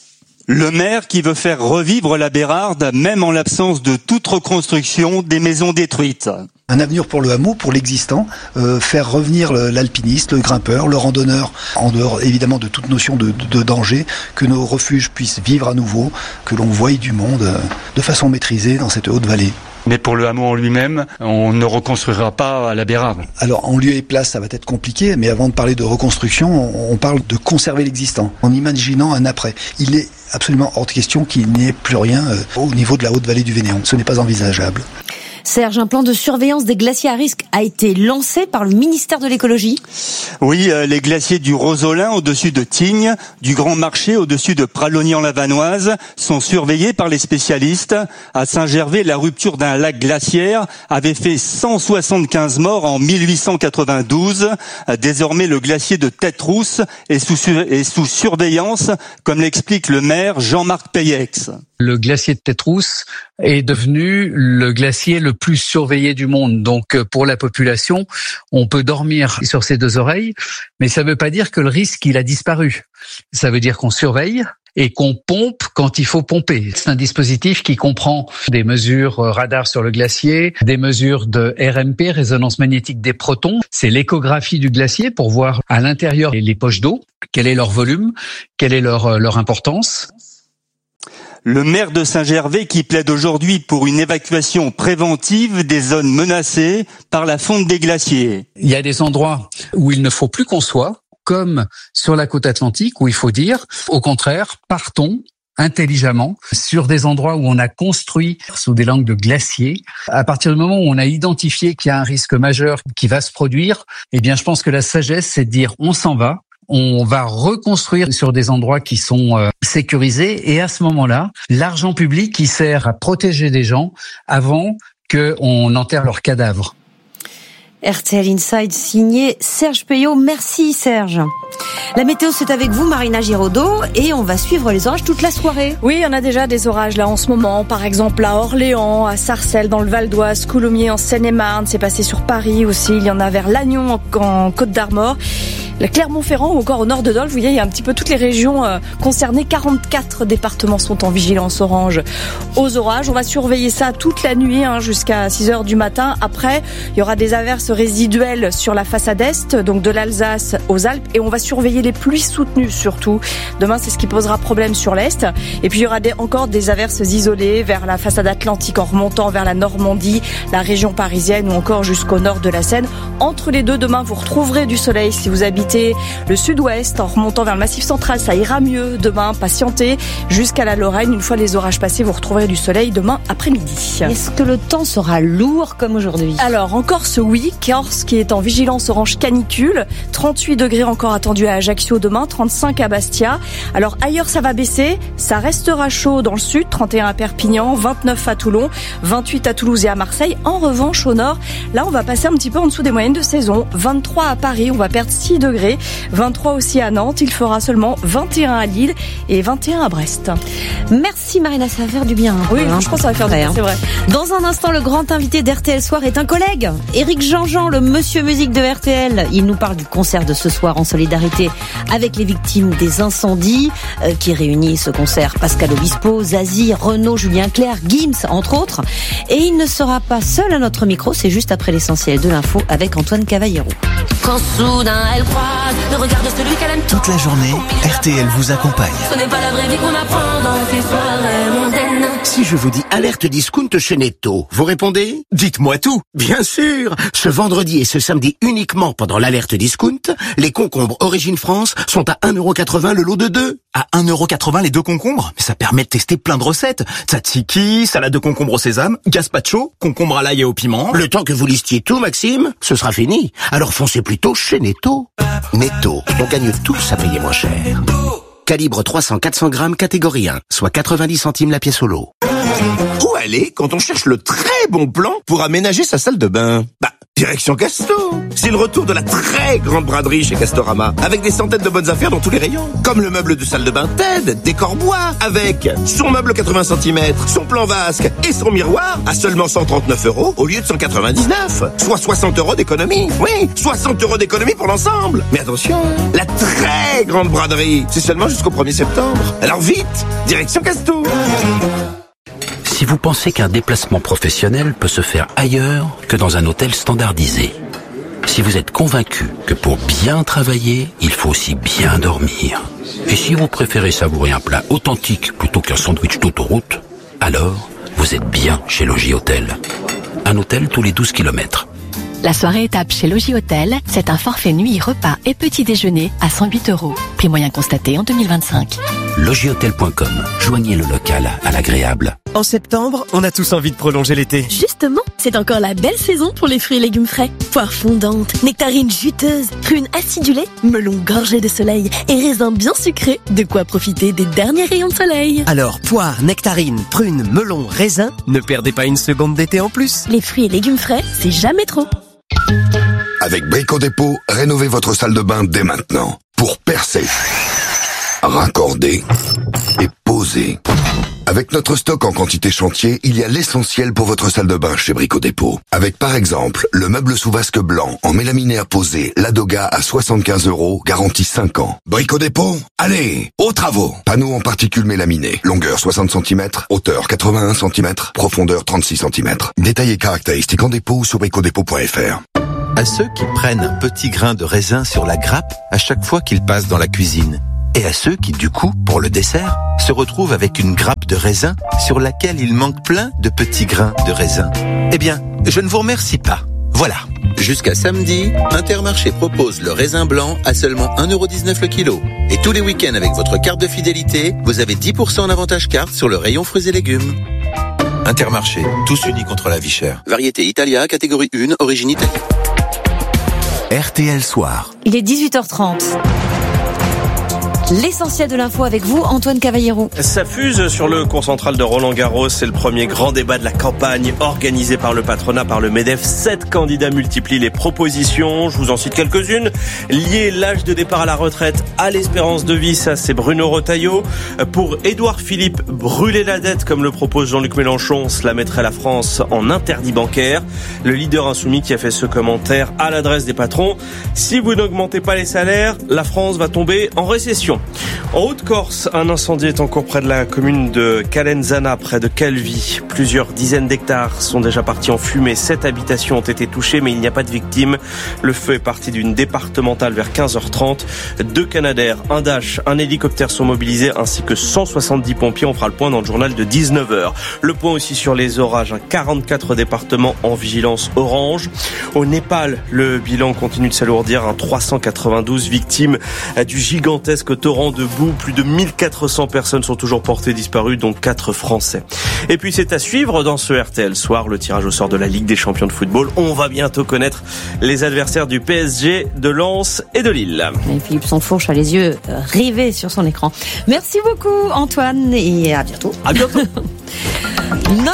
Le maire qui veut faire revivre la Bérarde, même en l'absence de toute reconstruction des maisons détruites. Un avenir pour le hameau, pour l'existant, euh, faire revenir l'alpiniste, le grimpeur, le randonneur, en dehors évidemment de toute notion de, de, de danger, que nos refuges puissent vivre à nouveau, que l'on voie du monde euh, de façon maîtrisée dans cette haute vallée. Mais pour le hameau en lui-même, on ne reconstruira pas la Bérarde. Alors en lieu et place, ça va être compliqué, mais avant de parler de reconstruction, on parle de conserver l'existant, en imaginant un après. Il est absolument hors de question qu'il n'y ait plus rien au niveau de la haute vallée du Vénéon. Ce n'est pas envisageable. Serge, un plan de surveillance des glaciers à risque a été lancé par le ministère de l'écologie. Oui, euh, les glaciers du Rosolin au-dessus de Tignes, du Grand Marché au-dessus de Pralognan-la-Vanoise sont surveillés par les spécialistes. À Saint-Gervais, la rupture d'un lac glaciaire avait fait cent soixante-quinze morts en mille huit cent quatre-vingt-douze. Désormais, le glacier de Tête-Rousse est sous, est sous surveillance, comme l'explique le maire Jean-Marc Payex. Le glacier de Tête-Rousse est devenu le glacier le plus surveillé du monde. Donc, pour la population, on peut dormir sur ses deux oreilles, mais ça ne veut pas dire que le risque, il a disparu. Ça veut dire qu'on surveille et qu'on pompe quand il faut pomper. C'est un dispositif qui comprend des mesures radar sur le glacier, des mesures de R M P, résonance magnétique des protons. C'est l'échographie du glacier pour voir à l'intérieur les poches d'eau, quel est leur volume, quelle est leur, leur importance. Le maire de Saint-Gervais qui plaide aujourd'hui pour une évacuation préventive des zones menacées par la fonte des glaciers. Il y a des endroits où il ne faut plus qu'on soit, comme sur la côte atlantique, où il faut dire, au contraire, partons intelligemment sur des endroits où on a construit sous des langues de glaciers. À partir du moment où on a identifié qu'il y a un risque majeur qui va se produire, eh bien, je pense que la sagesse, c'est de dire on s'en va. On va reconstruire sur des endroits qui sont euh, sécurisés et à ce moment-là, l'argent public qui sert à protéger des gens avant qu'on enterre leurs cadavres. R T L Inside signé Serge Payot. Merci Serge. La météo, c'est avec vous, Marina Giraudot, et on va suivre les orages toute la soirée. Oui, on a déjà des orages là en ce moment, par exemple à Orléans, à Sarcelles dans le Val d'Oise, Coulommiers en Seine-et-Marne, c'est passé sur Paris aussi, il y en a vers Lannion en, en Côte-d'Armor. Le Clermont-Ferrand ou encore au nord de Dole, vous voyez, il y a un petit peu toutes les régions euh, concernées. quarante-quatre départements sont en vigilance orange aux orages. On va surveiller ça toute la nuit hein, jusqu'à six heures du matin. Après, il y aura des averses résiduelles sur la façade est, donc de l'Alsace aux Alpes. Et on va surveiller les pluies soutenues surtout. Demain, c'est ce qui posera problème sur l'est. Et puis, il y aura des, encore des averses isolées vers la façade atlantique en remontant vers la Normandie, la région parisienne ou encore jusqu'au nord de la Seine. Entre les deux, demain, vous retrouverez du soleil si vous habitez le sud-ouest en remontant vers le massif central, ça ira mieux demain, patientez jusqu'à la Lorraine. Une fois les orages passés, vous retrouverez du soleil demain après-midi. Est-ce que le temps sera lourd comme aujourd'hui? Alors, en Corse, oui. Corse qui est en vigilance orange canicule. trente-huit degrés encore attendus à Ajaccio demain, trente-cinq à Bastia. Alors, ailleurs, ça va baisser. Ça restera chaud dans le sud, trente et un à Perpignan, vingt-neuf à Toulon, vingt-huit à Toulouse et à Marseille. En revanche, au nord, là, on va passer un petit peu en dessous des moyennes de saison. vingt-trois à Paris, on va perdre six degrés. vingt-trois aussi à Nantes, il fera seulement vingt et un à Lille et vingt et un à Brest. Merci Marina, ça va faire du bien. Oui, hein. Je pense que ça va faire du bien, c'est vrai. Dans un instant, le grand invité d'R T L Soir est un collègue, Éric Jean-Jean, le monsieur musique de R T L. Il nous parle du concert de ce soir en solidarité avec les victimes des incendies euh, qui réunit ce concert Pascal Obispo, Zazie, Renaud, Julien Clerc, Gims, entre autres. Et il ne sera pas seul à notre micro, c'est juste après l'essentiel de l'info avec Antoine Cavallero. Quand soudain elle croise le regard de celui qu'elle aime tant. Toute la journée, R T L vous accompagne. Ce n'est pas la vraie vie qu'on apprend dans ces soirées mondaines. Si je vous dis alerte discount chez Netto, vous répondez? Dites-moi tout. Bien sûr. Ce vendredi et ce samedi uniquement pendant l'alerte discount, les concombres Origine France sont à un euro quatre-vingts le lot de deux. À un euro quatre-vingts les deux concombres? Mais ça permet de tester plein de recettes. Tzatziki, salade de concombre au sésame, gazpacho, concombre à l'ail et au piment. Le temps que vous listiez tout, Maxime, ce sera fini. Alors foncez plutôt chez Netto. Netto, on gagne tous à payer moins cher. Calibre trois cents à quatre cents grammes, catégorie un, soit quatre-vingt-dix centimes la pièce au lot. Où aller quand on cherche le très bon plan pour aménager sa salle de bain? Bah, direction Casto. C'est le retour de la très grande braderie chez Castorama, avec des centaines de bonnes affaires dans tous les rayons. Comme le meuble de salle de bain Ted, décor bois, avec son meuble quatre-vingts centimètres, son plan vasque et son miroir à seulement cent trente-neuf euros au lieu de cent quatre-vingt-dix-neuf. Soit soixante euros d'économie. Oui, soixante euros d'économie pour l'ensemble. Mais attention, la très grande braderie, c'est seulement jusqu'au premier septembre. Alors vite, direction Casto. Si vous pensez qu'un déplacement professionnel peut se faire ailleurs que dans un hôtel standardisé, si vous êtes convaincu que pour bien travailler, il faut aussi bien dormir, et si vous préférez savourer un plat authentique plutôt qu'un sandwich d'autoroute, alors vous êtes bien chez Logis Hôtel. Un hôtel tous les douze kilomètres. La soirée étape chez Logis Hôtel, c'est un forfait nuit, repas et petit déjeuner à cent huit euros. Prix moyen constaté en deux mille vingt-cinq. logis hôtel point com. Joignez le local à l'agréable. En septembre, on a tous envie de prolonger l'été. Justement, c'est encore la belle saison pour les fruits et légumes frais. Poires fondantes, nectarines juteuses, prunes acidulées, melons gorgés de soleil et raisins bien sucrés. De quoi profiter des derniers rayons de soleil. Alors, poires, nectarines, prunes, melons, raisins, ne perdez pas une seconde d'été en plus. Les fruits et légumes frais, c'est jamais trop. Avec Brico Dépôt, rénovez votre salle de bain dès maintenant. Pour percer, raccorder et poser. Avec notre stock en quantité chantier, il y a l'essentiel pour votre salle de bain chez Brico Dépôt. Avec par exemple, le meuble sous vasque blanc en mélaminaire posé Ladoga à soixante-quinze euros, garantie cinq ans. Brico Dépôt, allez, aux travaux. Panneaux en particules mélaminées, longueur soixante centimètres, hauteur quatre-vingt-un centimètres, profondeur trente-six centimètres. Détails et caractéristiques en dépôt sur bricodépôt point f r. À ceux qui prennent un petit grain de raisin sur la grappe à chaque fois qu'ils passent dans la cuisine. Et à ceux qui, du coup, pour le dessert, se retrouvent avec une grappe de raisin sur laquelle il manque plein de petits grains de raisin. Eh bien, je ne vous remercie pas. Voilà. Jusqu'à samedi, Intermarché propose le raisin blanc à seulement un euro dix-neuf le kilo. Et tous les week-ends avec votre carte de fidélité, vous avez dix pour cent en avantage carte sur le rayon fruits et légumes. Intermarché, tous unis contre la vie chère. Variété Italia, catégorie un, origine italienne. R T L Soir. Il est dix-huit heures trente. L'essentiel de l'info avec vous, Antoine Cavallero. Ça fuse sur le cours central de Roland-Garros. C'est le premier grand débat de la campagne organisé par le patronat, par le MEDEF. Sept candidats multiplient les propositions. Je vous en cite quelques-unes. Lier l'âge de départ à la retraite à l'espérance de vie, ça c'est Bruno Retailleau. Pour Édouard Philippe, brûler la dette comme le propose Jean-Luc Mélenchon, cela mettrait la France en interdit bancaire. Le leader insoumis qui a fait ce commentaire à l'adresse des patrons. Si vous n'augmentez pas les salaires, la France va tomber en récession. En Haute-Corse, un incendie est en cours près de la commune de Calenzana, près de Calvi. Plusieurs dizaines d'hectares sont déjà partis en fumée. Sept habitations ont été touchées, mais il n'y a pas de victimes. Le feu est parti d'une départementale vers quinze heures trente. Deux Canadair, un Dash, un hélicoptère sont mobilisés, ainsi que cent soixante-dix pompiers. On fera le point dans le journal de dix-neuf heures. Le point aussi sur les orages. quarante-quatre départements en vigilance orange. Au Népal, le bilan continue de s'alourdir. trois cent quatre-vingt-douze victimes du gigantesque torrent de boue. Plus de mille quatre cents personnes sont toujours portées disparues, dont quatre Français. Et puis c'est à suivre dans ce R T L Soir, le tirage au sort de la Ligue des champions de football. On va bientôt connaître les adversaires du P S G, de Lens et de Lille. Et Philippe Sansfourche a les yeux rivés sur son écran. Merci beaucoup Antoine et à bientôt. À bientôt. Non.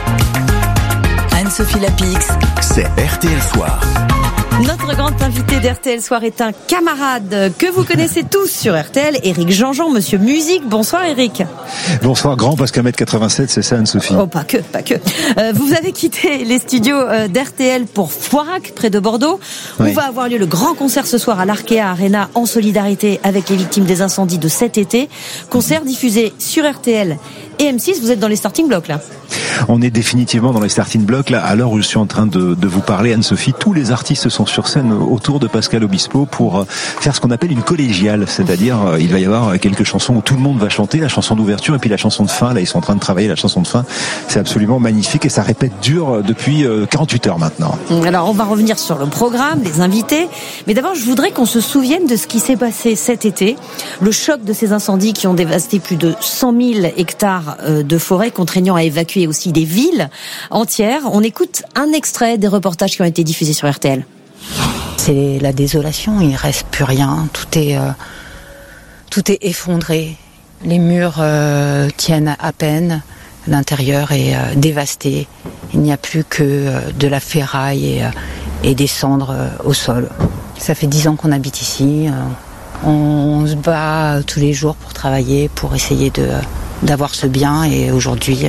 Anne-Sophie Lapix, c'est R T L Soir. Notre grand invité d'R T L Soir est un camarade que vous connaissez tous sur R T L, Éric Jean-Jean, Monsieur Musique. Bonsoir Éric. Bonsoir, grand parce qu'un mètre quatre-vingt-sept, c'est ça Anne-Sophie. Oh, pas que, pas que. Euh, vous avez quitté les studios d'R T L pour Foirac, près de Bordeaux, oui. Où va avoir lieu le grand concert ce soir à l'Arkea Arena en solidarité avec les victimes des incendies de cet été. Concert diffusé sur R T L et M six. Vous êtes dans les starting blocks là. On est définitivement dans les starting blocks là. À l'heure où je suis en train de, de vous parler, Anne-Sophie, tous les artistes sont sur scène autour de Pascal Obispo pour faire ce qu'on appelle une collégiale, c'est-à-dire il va y avoir quelques chansons où tout le monde va chanter, la chanson d'ouverture et puis la chanson de fin. Là, ils sont en train de travailler la chanson de fin. C'est absolument magnifique et ça répète dur depuis quarante-huit heures maintenant. Alors, on va revenir sur le programme, les invités, mais d'abord, je voudrais qu'on se souvienne de ce qui s'est passé cet été, le choc de ces incendies qui ont dévasté plus de cent mille hectares de forêt, contraignant à évacuer aussi des villes entières. On écoute un extrait des reportages qui ont été diffusés sur R T L. C'est la désolation, il ne reste plus rien, tout est, euh, tout est effondré. Les murs euh, tiennent à peine, l'intérieur est euh, dévasté. Il n'y a plus que euh, de la ferraille et, euh, et des cendres euh, au sol. Ça fait dix ans qu'on habite ici. Euh, on, on se bat tous les jours pour travailler, pour essayer de, d'avoir ce bien et aujourd'hui... Euh,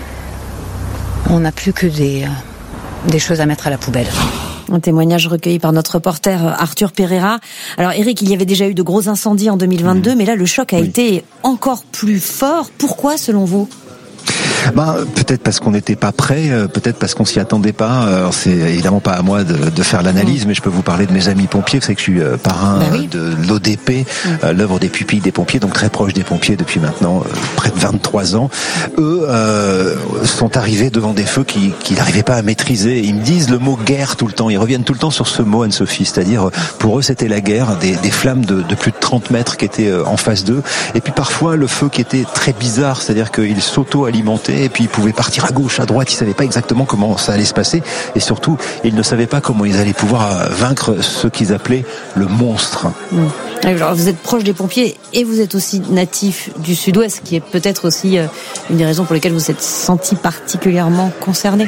on n'a plus que des, des choses à mettre à la poubelle. Un témoignage recueilli par notre reporter Arthur Pereira. Alors Éric, il y avait déjà eu de gros incendies en deux mille vingt-deux, mmh. mais là le choc a oui. été encore plus fort. Pourquoi selon vous ? Ben, peut-être parce qu'on n'était pas prêt, peut-être parce qu'on s'y attendait pas. Alors, c'est évidemment pas à moi de, de faire l'analyse, mmh. mais je peux vous parler de mes amis pompiers. Vous savez que je suis parrain bah oui. de l'O D P, mmh. euh, l'œuvre des pupilles des pompiers, donc très proche des pompiers depuis maintenant euh, près de vingt-trois ans. Eux euh, sont arrivés devant des feux qu'ils qui n'arrivaient pas à maîtriser. Ils me disent le mot guerre tout le temps. Ils reviennent tout le temps sur ce mot, Anne-Sophie. C'est-à-dire, pour eux, c'était la guerre, des, des flammes de, de plus de trente mètres qui étaient en face d'eux. Et puis parfois, le feu qui était très bizarre, c'est-à-dire qu'il s'auto-alimentait monter, et puis ils pouvaient partir à gauche, à droite, ils savaient pas exactement comment ça allait se passer, et surtout, ils ne savaient pas comment ils allaient pouvoir vaincre ce qu'ils appelaient le monstre. Mmh. Alors, vous êtes proche des pompiers et vous êtes aussi natif du Sud-Ouest, qui est peut-être aussi une des raisons pour lesquelles vous vous êtes senti particulièrement concerné.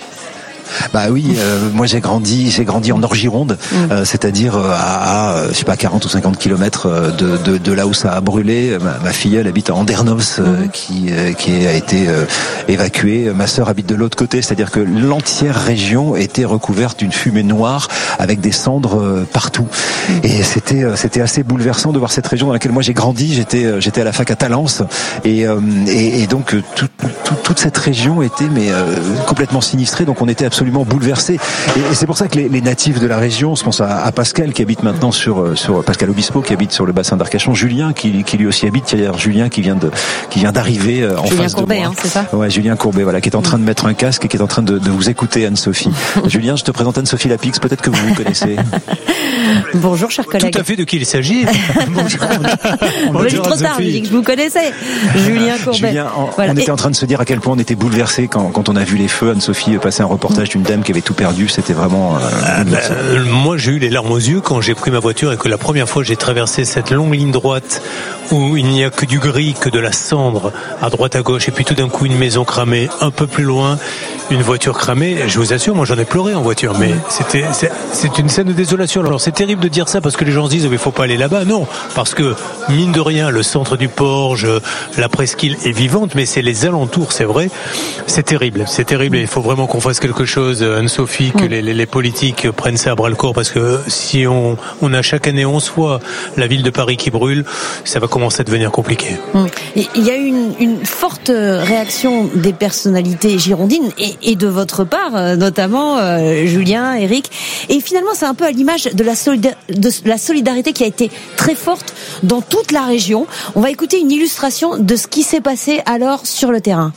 Bah oui, euh, moi j'ai grandi, j'ai grandi en Nord-Gironde, mmh. euh, c'est-à-dire à, à, je sais pas, quarante ou cinquante kilomètres de, de, de là où ça a brûlé. Ma, ma fille, elle habite à Andernos, euh, mmh. qui, euh, qui a été euh, évacuée. Ma sœur habite de l'autre côté, c'est-à-dire que l'entière région était recouverte d'une fumée noire avec des cendres euh, partout. Mmh. Et c'était, euh, c'était assez bouleversant de voir cette région dans laquelle moi j'ai grandi. J'étais, euh, j'étais à la fac à Talence, et, euh, et, et donc tout, tout, toute cette région était mais euh, complètement sinistrée. Donc on était absolument bouleversé, et, et c'est pour ça que les, les natifs de la région, je pense à, à Pascal qui habite maintenant sur sur Pascal Obispo qui habite sur le bassin d'Arcachon, Julien qui, qui lui aussi habite, d'ailleurs Julien qui vient de qui vient d'arriver en Julien face Courbet, de moi. Hein, c'est ça ouais, Julien Courbet, voilà, qui est en train de mettre un casque et qui est en train de, de vous écouter, Anne-Sophie. Julien, je te présente Anne-Sophie Lapix, peut-être que vous vous connaissez. Bonjour, chers collègues. Tout à fait, de qui il s'agit. Bonjour. Bonjour, trop tard, j'ai dit que je vous connaissais. Julien Courbet. Julien, on, voilà. on était et... en train de se dire à quel point on était bouleversés quand, quand on a vu les feux. Anne-Sophie passer un reportage d'une dame qui avait tout perdu. C'était vraiment. Euh, ah ben, euh, moi, j'ai eu les larmes aux yeux quand j'ai pris ma voiture et que la première fois j'ai traversé cette longue ligne droite où il n'y a que du gris, que de la cendre à droite à gauche, et puis tout d'un coup une maison cramée, un peu plus loin une voiture cramée. Je vous assure, moi j'en ai pleuré en voiture, mais c'était c'est, c'est une scène de désolation. Alors c'est terrible de dire ça parce que les gens se disent il faut pas aller là-bas. Non, parce que mine de rien, le centre du Porge, la presqu'île est vivante, mais c'est les alentours, c'est vrai. C'est terrible, c'est terrible. Et il faut vraiment qu'on fasse quelque chose, Anne-Sophie, que les, les, les politiques prennent ça à bras le corps, parce que si on, on a chaque année onze fois la ville de Paris qui brûle, ça va commencer à devenir compliqué. Il y a eu une, une forte réaction des personnalités girondines et, et de votre part, notamment euh, Julien, Eric. Et finalement, c'est un peu à l'image de la, solida- de la solidarité qui a été très forte dans toute la région. On va écouter une illustration de ce qui s'est passé alors sur le terrain.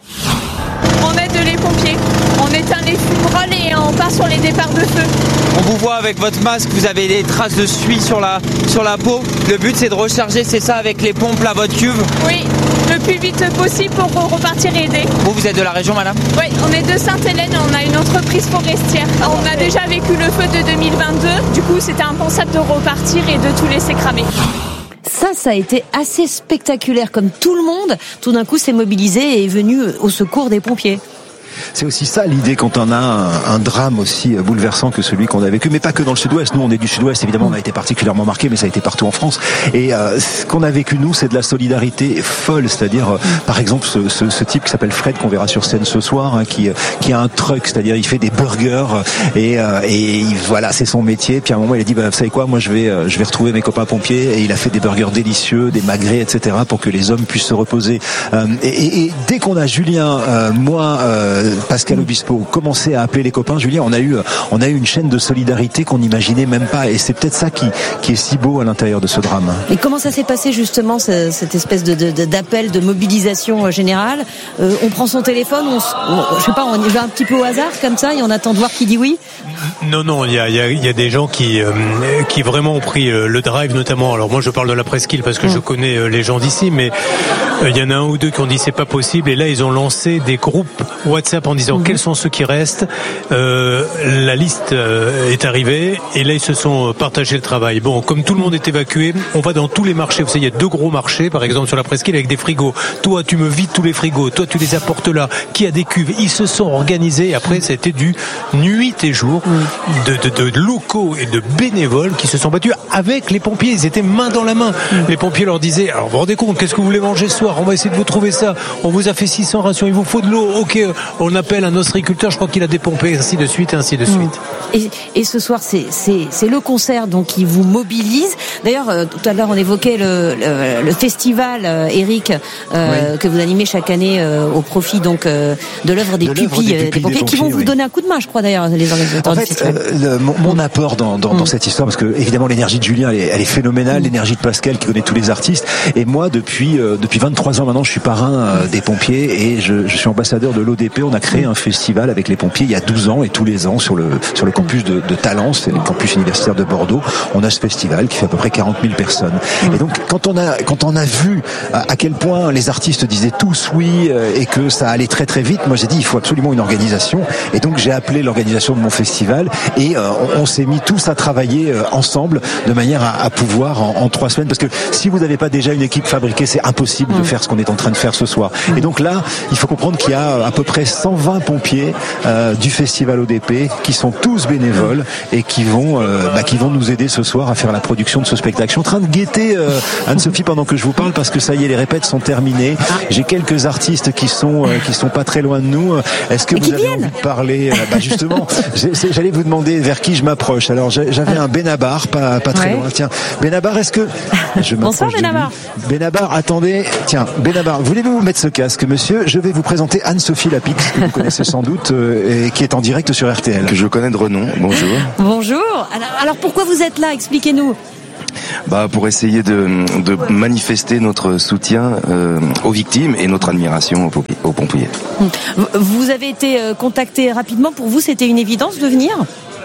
On aide les pompiers, on éteint les fumerolles et on part sur les départs de feu. On vous voit avec votre masque, vous avez des traces de suie sur la, sur la peau. Le but c'est de recharger, c'est ça, avec les pompes là, votre cuve? Oui, le plus vite possible pour repartir et aider. Vous, vous êtes de la région, madame? Oui, on est de Sainte-Hélène, on a une entreprise forestière. On a déjà vécu le feu de deux mille vingt-deux, du coup c'était impensable de repartir et de tout laisser cramer. Ça, ça a été assez spectaculaire, comme tout le monde, tout d'un coup, s'est mobilisé et est venu au secours des pompiers. C'est aussi ça l'idée quand on a un, un drame aussi bouleversant que celui qu'on a vécu, mais pas que dans le Sud-Ouest. Nous, on est du Sud-Ouest, évidemment, on a été particulièrement marqué, mais ça a été partout en France. Et euh, ce qu'on a vécu, nous, c'est de la solidarité folle, c'est-à-dire, euh, par exemple, ce, ce, ce type qui s'appelle Fred, qu'on verra sur scène ce soir, hein, qui, qui a un truck, c'est-à-dire il fait des burgers, et, euh, et voilà, c'est son métier. Puis à un moment, il a dit, bah, vous savez quoi, moi, je vais, euh, je vais retrouver mes copains pompiers, et il a fait des burgers délicieux, des magrets, et cetera, pour que les hommes puissent se reposer. Euh, et, et, et dès qu'on a Julien, euh, moi, euh, Pascal Obispo, commencer à appeler les copains, Julien, on a eu, on a eu une chaîne de solidarité qu'on n'imaginait même pas, et c'est peut-être ça qui, qui est si beau à l'intérieur de ce drame. Et comment ça s'est passé justement, cette espèce de, de, d'appel, de mobilisation générale? euh, On prend son téléphone, on, on, je sais pas, on y va un petit peu au hasard comme ça, et on attend de voir qui dit oui? Non, non, il y a, il y a, il y a des gens qui, euh, qui vraiment ont pris le drive, notamment. Alors moi, je parle de la presqu'île parce que mmh. je connais les gens d'ici, mais euh, il y en a un ou deux qui ont dit c'est pas possible, et là ils ont lancé des groupes WhatsApp en disant mmh. quels sont ceux qui restent. Euh, la liste euh, est arrivée, et là ils se sont partagés le travail. Bon, comme tout le monde est évacué, on va dans tous les marchés. Vous savez, il y a deux gros marchés, par exemple sur la presqu'île, avec des frigos. Toi, tu me vides tous les frigos. Toi, tu les apportes là. Qui a des cuves? Ils se sont organisés. Après, ça a été du nuit et jour de, de, de locaux et de bénévoles qui se sont battus avec les pompiers. Ils étaient main dans la main. Les pompiers leur disaient, alors vous vous rendez compte, qu'est-ce que vous voulez manger ce soir? On va essayer de vous trouver ça. On vous a fait six cents rations. Il vous faut de l'eau. Ok, on appelle un ostréiculteur. Je crois qu'il a dépompé, ainsi de suite, ainsi de suite. Et, et ce soir, c'est, c'est, c'est le concert donc qui vous mobilise. D'ailleurs, euh, tout à l'heure, on évoquait le, le, le festival, euh, Eric, euh, oui. que vous animez chaque année euh, au profit donc euh, de l'œuvre des, de pupilles, des, pupilles, des pompiers, des pompiers, qui vont oui. vous donner un coup de main, je crois d'ailleurs, les organisateurs en du fait, festival. Euh, le, mon, mon apport dans, dans, mmh. dans cette histoire, parce que évidemment l'énergie de Julien, elle est, elle est phénoménale, mmh. l'énergie de Pascal qui connaît tous les artistes, et moi depuis euh, depuis vingt-trois ans maintenant, je suis parrain euh, des pompiers, et je, je suis ambassadeur de l'O D P. On a créé créé un festival avec les pompiers il y a douze ans et tous les ans sur le sur le campus de, de Talence, c'est le campus universitaire de Bordeaux, on a ce festival qui fait à peu près quarante mille personnes. Et donc quand on a quand on a vu à, à quel point les artistes disaient tous oui euh, et que ça allait très très vite, moi j'ai dit il faut absolument une organisation et donc j'ai appelé l'organisation de mon festival et euh, on, on s'est mis tous à travailler euh, ensemble de manière à, à pouvoir en, en trois semaines, parce que si vous n'avez pas déjà une équipe fabriquée, c'est impossible mmh. de faire ce qu'on est en train de faire ce soir. Mmh. Et donc là, il faut comprendre qu'il y a à peu près cent vingt pompiers euh, du festival O D P qui sont tous bénévoles et qui vont euh, bah, qui vont nous aider ce soir à faire la production de ce spectacle. Je suis en train de guetter euh, Anne-Sophie pendant que je vous parle parce que ça y est, les répètes sont terminées. Ah. J'ai quelques artistes qui sont euh, qui sont pas très loin de nous. Est-ce que Mais vous avez viennent. envie de parler euh, bah justement, j'allais vous demander vers qui je m'approche. Alors j'avais un Benabar, pas pas très ouais. loin. Tiens, Benabar, est-ce que je Bonsoir Benabar. Benabar, attendez. Tiens, Benabar, voulez-vous mettre ce casque, monsieur? Je vais vous présenter Anne-Sophie Lapix, que vous connaissez sans doute, euh, et qui est en direct sur R T L. Que je connais de renom. Bonjour. Bonjour. Alors, alors pourquoi vous êtes là? Expliquez-nous. Bah pour essayer de, de manifester notre soutien euh, aux victimes et notre admiration aux, aux pompiers. Vous avez été contacté rapidement. Pour vous, c'était une évidence de venir?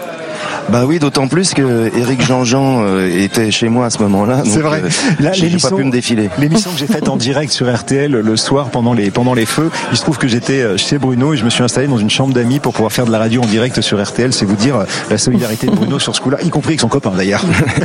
Bah oui, d'autant plus que Éric Jean-Jean euh, était chez moi à ce moment-là. C'est vrai. Euh, Là, j'ai pas pu me défiler. L'émission que j'ai faite en direct sur R T L le soir pendant les pendant les feux, il se trouve que j'étais chez Bruno et je me suis installé dans une chambre d'amis pour pouvoir faire de la radio en direct sur R T L. C'est vous dire la solidarité de Bruno sur ce coup-là, y compris avec son copain d'ailleurs.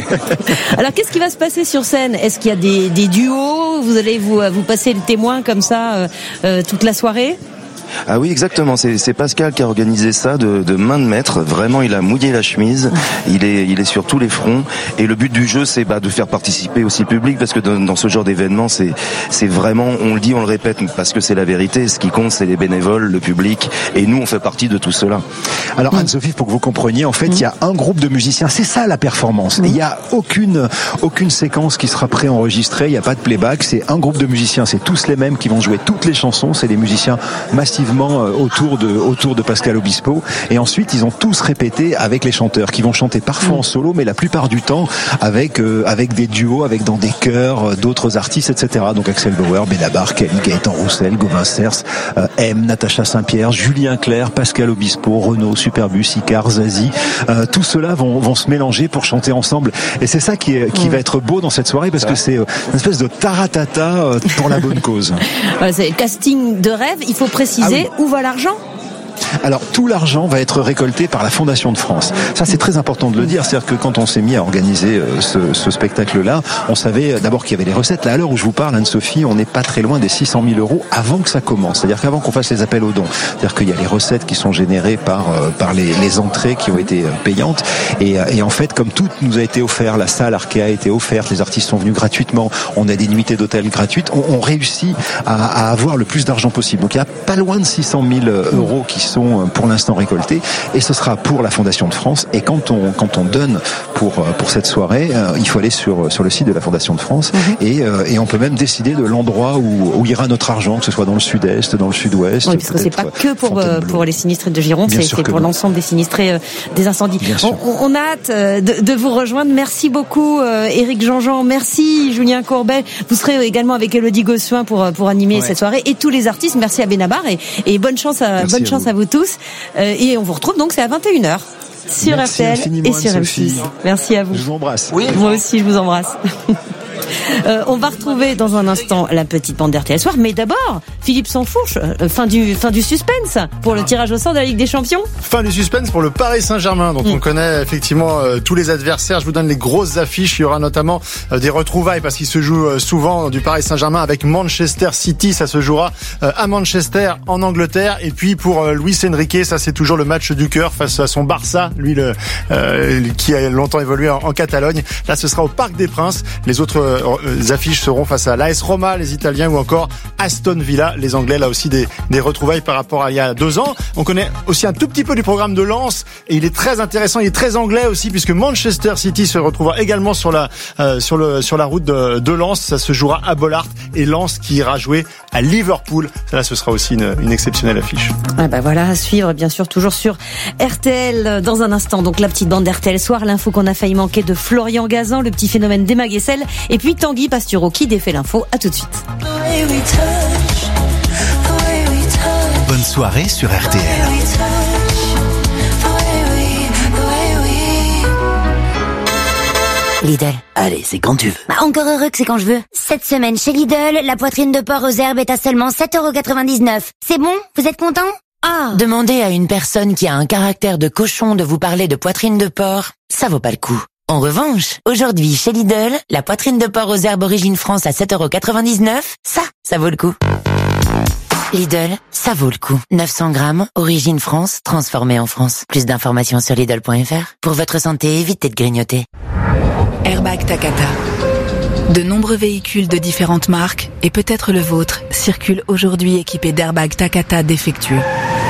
Alors qu'est-ce qui va se passer sur scène? Est-ce qu'il y a des, des duos? Vous allez vous vous passer le témoin comme ça euh, euh, toute la soirée? Ah oui, exactement. C'est, c'est Pascal qui a organisé ça de, de main de maître. Vraiment, il a mouillé la chemise. Il est, il est sur tous les fronts. Et le but du jeu, c'est bah, de faire participer aussi le public, parce que dans, dans ce genre d'événement, c'est, c'est vraiment, on le dit, on le répète, parce que c'est la vérité. Ce qui compte, c'est les bénévoles, le public, et nous, on fait partie de tout cela. Alors Anne-Sophie, pour que vous compreniez, en fait, il y a un groupe de musiciens. C'est ça la performance. Il y a aucune, aucune séquence qui sera préenregistrée. Il n'y a pas de playback. C'est un groupe de musiciens. C'est tous les mêmes qui vont jouer toutes les chansons. C'est des musiciens massifs autour de autour de Pascal Obispo, et ensuite ils ont tous répété avec les chanteurs qui vont chanter parfois en solo, mais la plupart du temps avec euh, avec des duos, avec dans des chœurs d'autres artistes, et cetera. Donc Axel Bauer, Benabar, Kelly, Gaëtan Roussel, Gauvin Cers, euh, M, Natacha Saint-Pierre, Julien Clerc, Pascal Obispo, Renaud, Superbus, Icar, Zazie, euh, tout cela vont vont se mélanger pour chanter ensemble, et c'est ça qui est, qui va être beau dans cette soirée, parce que c'est une espèce de taratata pour la bonne cause. Voilà, c'est casting de rêve. Il faut préciser. Ah oui. Où va l'argent? Alors tout l'argent va être récolté par la Fondation de France. Ça c'est très important de le dire, c'est-à-dire que quand on s'est mis à organiser ce, ce spectacle-là, on savait d'abord qu'il y avait les recettes. Là à l'heure où je vous parle, Anne-Sophie, on n'est pas très loin des six cent mille euros avant que ça commence. C'est-à-dire qu'avant qu'on fasse les appels aux dons, c'est-à-dire qu'il y a les recettes qui sont générées par par les, les entrées qui ont été payantes. Et, et en fait, comme tout nous a été offert, la salle Arkea a été offerte, les artistes sont venus gratuitement, on a des nuitées d'hôtel gratuites, on, on réussit à, à avoir le plus d'argent possible. Donc il y a pas loin de six cent mille euros qui sont pour l'instant récoltés, et ce sera pour la Fondation de France. Et quand on quand on donne pour pour cette soirée, euh, il faut aller sur sur le site de la Fondation de France, mm-hmm. et euh, et on peut même décider de l'endroit où où ira notre argent, que ce soit dans le sud-est, dans le sud-ouest. Oui, parce que c'est pas que pour euh, pour les sinistrés de Gironde, c'est, c'est pour non. l'ensemble des sinistrés euh, des incendies. On, on a hâte euh, de, de vous rejoindre. Merci beaucoup, euh, Éric Jean-Jean. Merci, Julien Courbet. Vous serez également avec Élodie Gossuin pour pour animer ouais. cette soirée, et tous les artistes. Merci à Benabar, et et bonne chance à Merci bonne à chance vous. à vous tous. Euh, et on vous retrouve donc, c'est à vingt et une heures sur Merci R T L et sur M six. Merci à vous. Je vous embrasse. Oui, moi aussi je vous embrasse. Euh, on va retrouver dans un instant la petite bande d'R T L Soir, mais d'abord Philippe Sansfourche, euh, fin du fin du suspense pour le tirage au sort de la Ligue des Champions. Fin du suspense pour le Paris Saint-Germain, dont mmh. on connaît effectivement euh, tous les adversaires. Je vous donne les grosses affiches. Il y aura notamment euh, des retrouvailles, parce qu'il se joue euh, souvent du Paris Saint-Germain avec Manchester City. Ça se jouera euh, à Manchester en Angleterre. Et puis pour euh, Luis Enrique, ça c'est toujours le match du cœur face à son Barça, lui le euh, qui a longtemps évolué en, en Catalogne. Là, ce sera au Parc des Princes. Les autres euh, Les affiches seront face à l'A S Roma, les Italiens, ou encore Aston Villa, les Anglais. Là aussi des, des retrouvailles par rapport à il y a deux ans. On connaît aussi un tout petit peu du programme de Lens, et il est très intéressant, il est très anglais aussi, puisque Manchester City se retrouvera également sur la euh, sur le sur la route de, de Lens. Ça se jouera à Bollard, et Lens qui ira jouer à Liverpool. Là, ce sera aussi une, une exceptionnelle affiche. Ah bah voilà, à suivre bien sûr toujours sur R T L dans un instant. Donc la petite bande d'R T L Soir, l'info qu'on a failli manquer de Florian Gazan, le petit phénomène d'Emma Guessel, et puis Tanguy Pastureau qui défait l'info. À tout de suite. Bonne bonne soirée sur R T L. Lidl. Allez, c'est quand tu veux. Bah, encore heureux que c'est quand je veux. Cette semaine chez Lidl, la poitrine de porc aux herbes est à seulement sept euros quatre-vingt-dix-neuf. C'est bon? Vous êtes content? Ah. Demandez à une personne qui a un caractère de cochon de vous parler de poitrine de porc, ça vaut pas le coup. En revanche, aujourd'hui chez Lidl, la poitrine de porc aux herbes Origine France à sept euros quatre-vingt-dix-neuf, ça, ça vaut le coup. Lidl, ça vaut le coup. neuf cents grammes, Origine France, transformé en France. Plus d'informations sur Lidl point F R. Pour votre santé, évitez de grignoter. Airbag Takata. De nombreux véhicules de différentes marques, et peut-être le vôtre, circulent aujourd'hui équipés d'airbags Takata défectueux.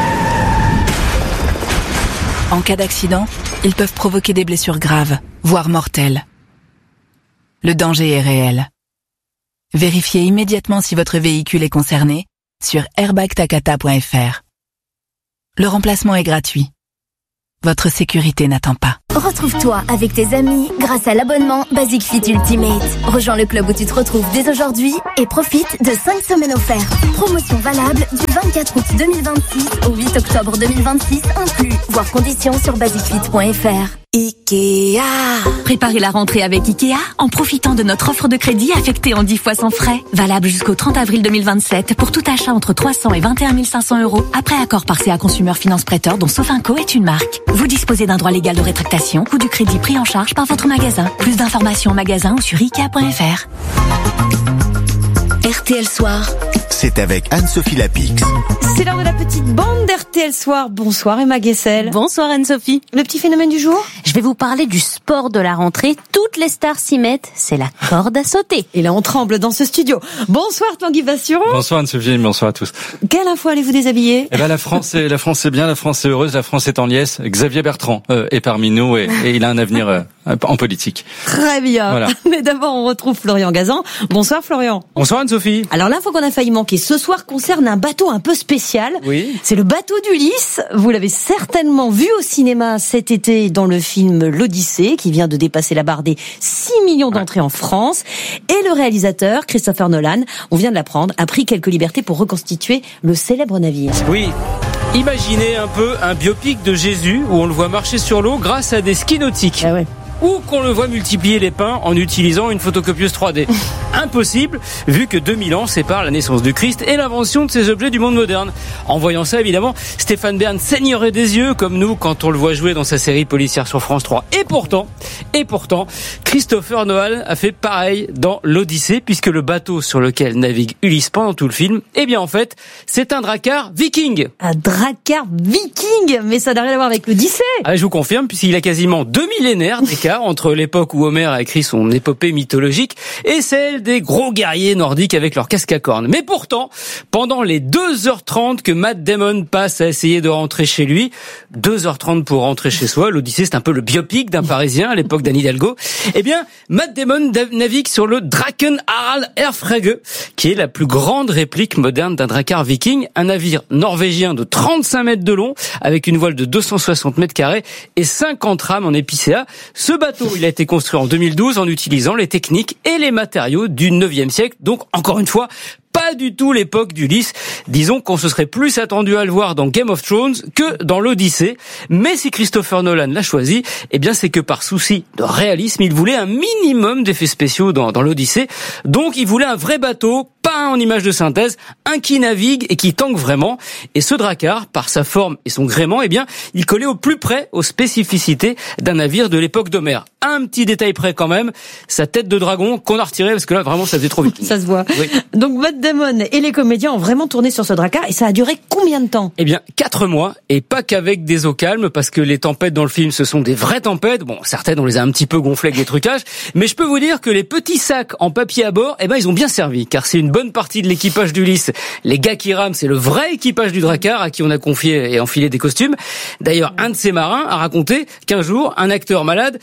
En cas d'accident, ils peuvent provoquer des blessures graves, voire mortelles. Le danger est réel. Vérifiez immédiatement si votre véhicule est concerné sur airbag takata point F R. Le remplacement est gratuit. Votre sécurité n'attend pas. Retrouve-toi avec tes amis grâce à l'abonnement Basic Fit Ultimate. Rejoins le club où tu te retrouves dès aujourd'hui et profite de cinq semaines offertes. Promotion valable du vingt-quatre août deux mille vingt-six au huit octobre deux mille vingt-six inclus. Voir conditions sur basic fit point F R. Ikea. Préparez la rentrée avec Ikea en profitant de notre offre de crédit affectée en dix fois sans frais. Valable jusqu'au trente avril deux mille vingt-sept pour tout achat entre trois cents et vingt et un mille cinq cents euros après accord par C A Consumer Finance Prêteur dont Sofinco est une marque. Vous disposez d'un droit légal de rétractation ou du crédit pris en charge par votre magasin. Plus d'informations en magasin ou sur ikea point F R. R T L Soir. C'est avec Anne-Sophie Lapix. C'est l'heure de la petite bande d'R T L Soir. Bonsoir Emma Guessel. Bonsoir Anne-Sophie. Le petit phénomène du jour? Je vais vous parler du sport de la rentrée. Toutes les stars s'y mettent. C'est la corde à sauter. Et là on tremble dans ce studio. Bonsoir Tanguy Bassion. Bonsoir Anne-Sophie, bonsoir à tous. Quelle info allez-vous déshabiller? Eh ben la France est la France est bien, la France est heureuse, la France est en liesse. Xavier Bertrand euh, est parmi nous et, et il a un avenir euh, en politique. Très bien. Voilà. Mais d'abord on retrouve Florian Gazan. Bonsoir Florian. Bonsoir Anne-Sophie. Alors l'info qu'on a failli manquer ce soir concerne un bateau un peu spécial. Oui. C'est le bateau d'Ulysse. Vous l'avez certainement vu au cinéma cet été dans le film L'Odyssée, qui vient de dépasser la barre des six millions d'entrées en France. Et le réalisateur, Christopher Nolan, on vient de l'apprendre, a pris quelques libertés pour reconstituer le célèbre navire. Oui. Imaginez un peu un biopic de Jésus où on le voit marcher sur l'eau grâce à des skis nautiques. Ah ouais. Ou qu'on le voit multiplier les pains en utilisant une photocopieuse trois D. Impossible, vu que deux mille ans séparent la naissance du Christ et l'invention de ces objets du monde moderne. En voyant ça, évidemment, Stéphane Bern saignerait des yeux, comme nous, quand on le voit jouer dans sa série policière sur France trois. Et pourtant, et pourtant, Christopher Nolan a fait pareil dans l'Odyssée, puisque le bateau sur lequel navigue Ulysse pendant tout le film, eh bien, en fait, c'est un drakkar viking. Un drakkar viking? Mais ça n'a rien à voir avec l'Odyssée. Ah, je vous confirme, puisqu'il a quasiment deux millénaires d'écart entre l'époque où Homère a écrit son épopée mythologique et celle des gros guerriers nordiques avec leurs casques à cornes. Mais pourtant, pendant les deux heures trente que Matt Damon passe à essayer de rentrer chez lui, deux heures trente pour rentrer chez soi, l'Odyssée c'est un peu le biopic d'un Parisien à l'époque d'Anne Hidalgo, eh bien, Matt Damon navigue sur le Draken Harald Erfrege, qui est la plus grande réplique moderne d'un drakkar viking, un navire norvégien de trente-cinq mètres de long, avec une voile de deux cent soixante mètres carrés et cinquante rames en épicéa. Ce bateau, il a été construit en deux mille douze en utilisant les techniques et les matériaux du neuvième siècle. Donc, encore une fois, pas du tout l'époque d'Ulysse. Disons qu'on se serait plus attendu à le voir dans Game of Thrones que dans l'Odyssée. Mais si Christopher Nolan l'a choisi, eh bien c'est que par souci de réalisme, il voulait un minimum d'effets spéciaux dans, dans l'Odyssée. Donc il voulait un vrai bateau, pas un en image de synthèse, un qui navigue et qui tangue vraiment. Et ce drakkar, par sa forme et son gréement, eh bien il collait au plus près aux spécificités d'un navire de l'époque d'Homère. Un petit détail près quand même, sa tête de dragon qu'on a retirée parce que là vraiment ça faisait trop vite. Ça se voit. Oui. Donc Matt Damon et les comédiens ont vraiment tourné sur ce drakkar et ça a duré combien de temps? Eh bien, quatre mois et pas qu'avec des eaux calmes parce que les tempêtes dans le film ce sont des vraies tempêtes. Bon, certaines on les a un petit peu gonflées avec des trucages, mais je peux vous dire que les petits sacs en papier à bord, eh ben ils ont bien servi car c'est une bonne partie de l'équipage d'Ulysse. Les gars qui rament, c'est le vrai équipage du drakkar à qui on a confié et enfilé des costumes. D'ailleurs, un de ces marins a raconté qu'un jour, un acteur malade bah, lui a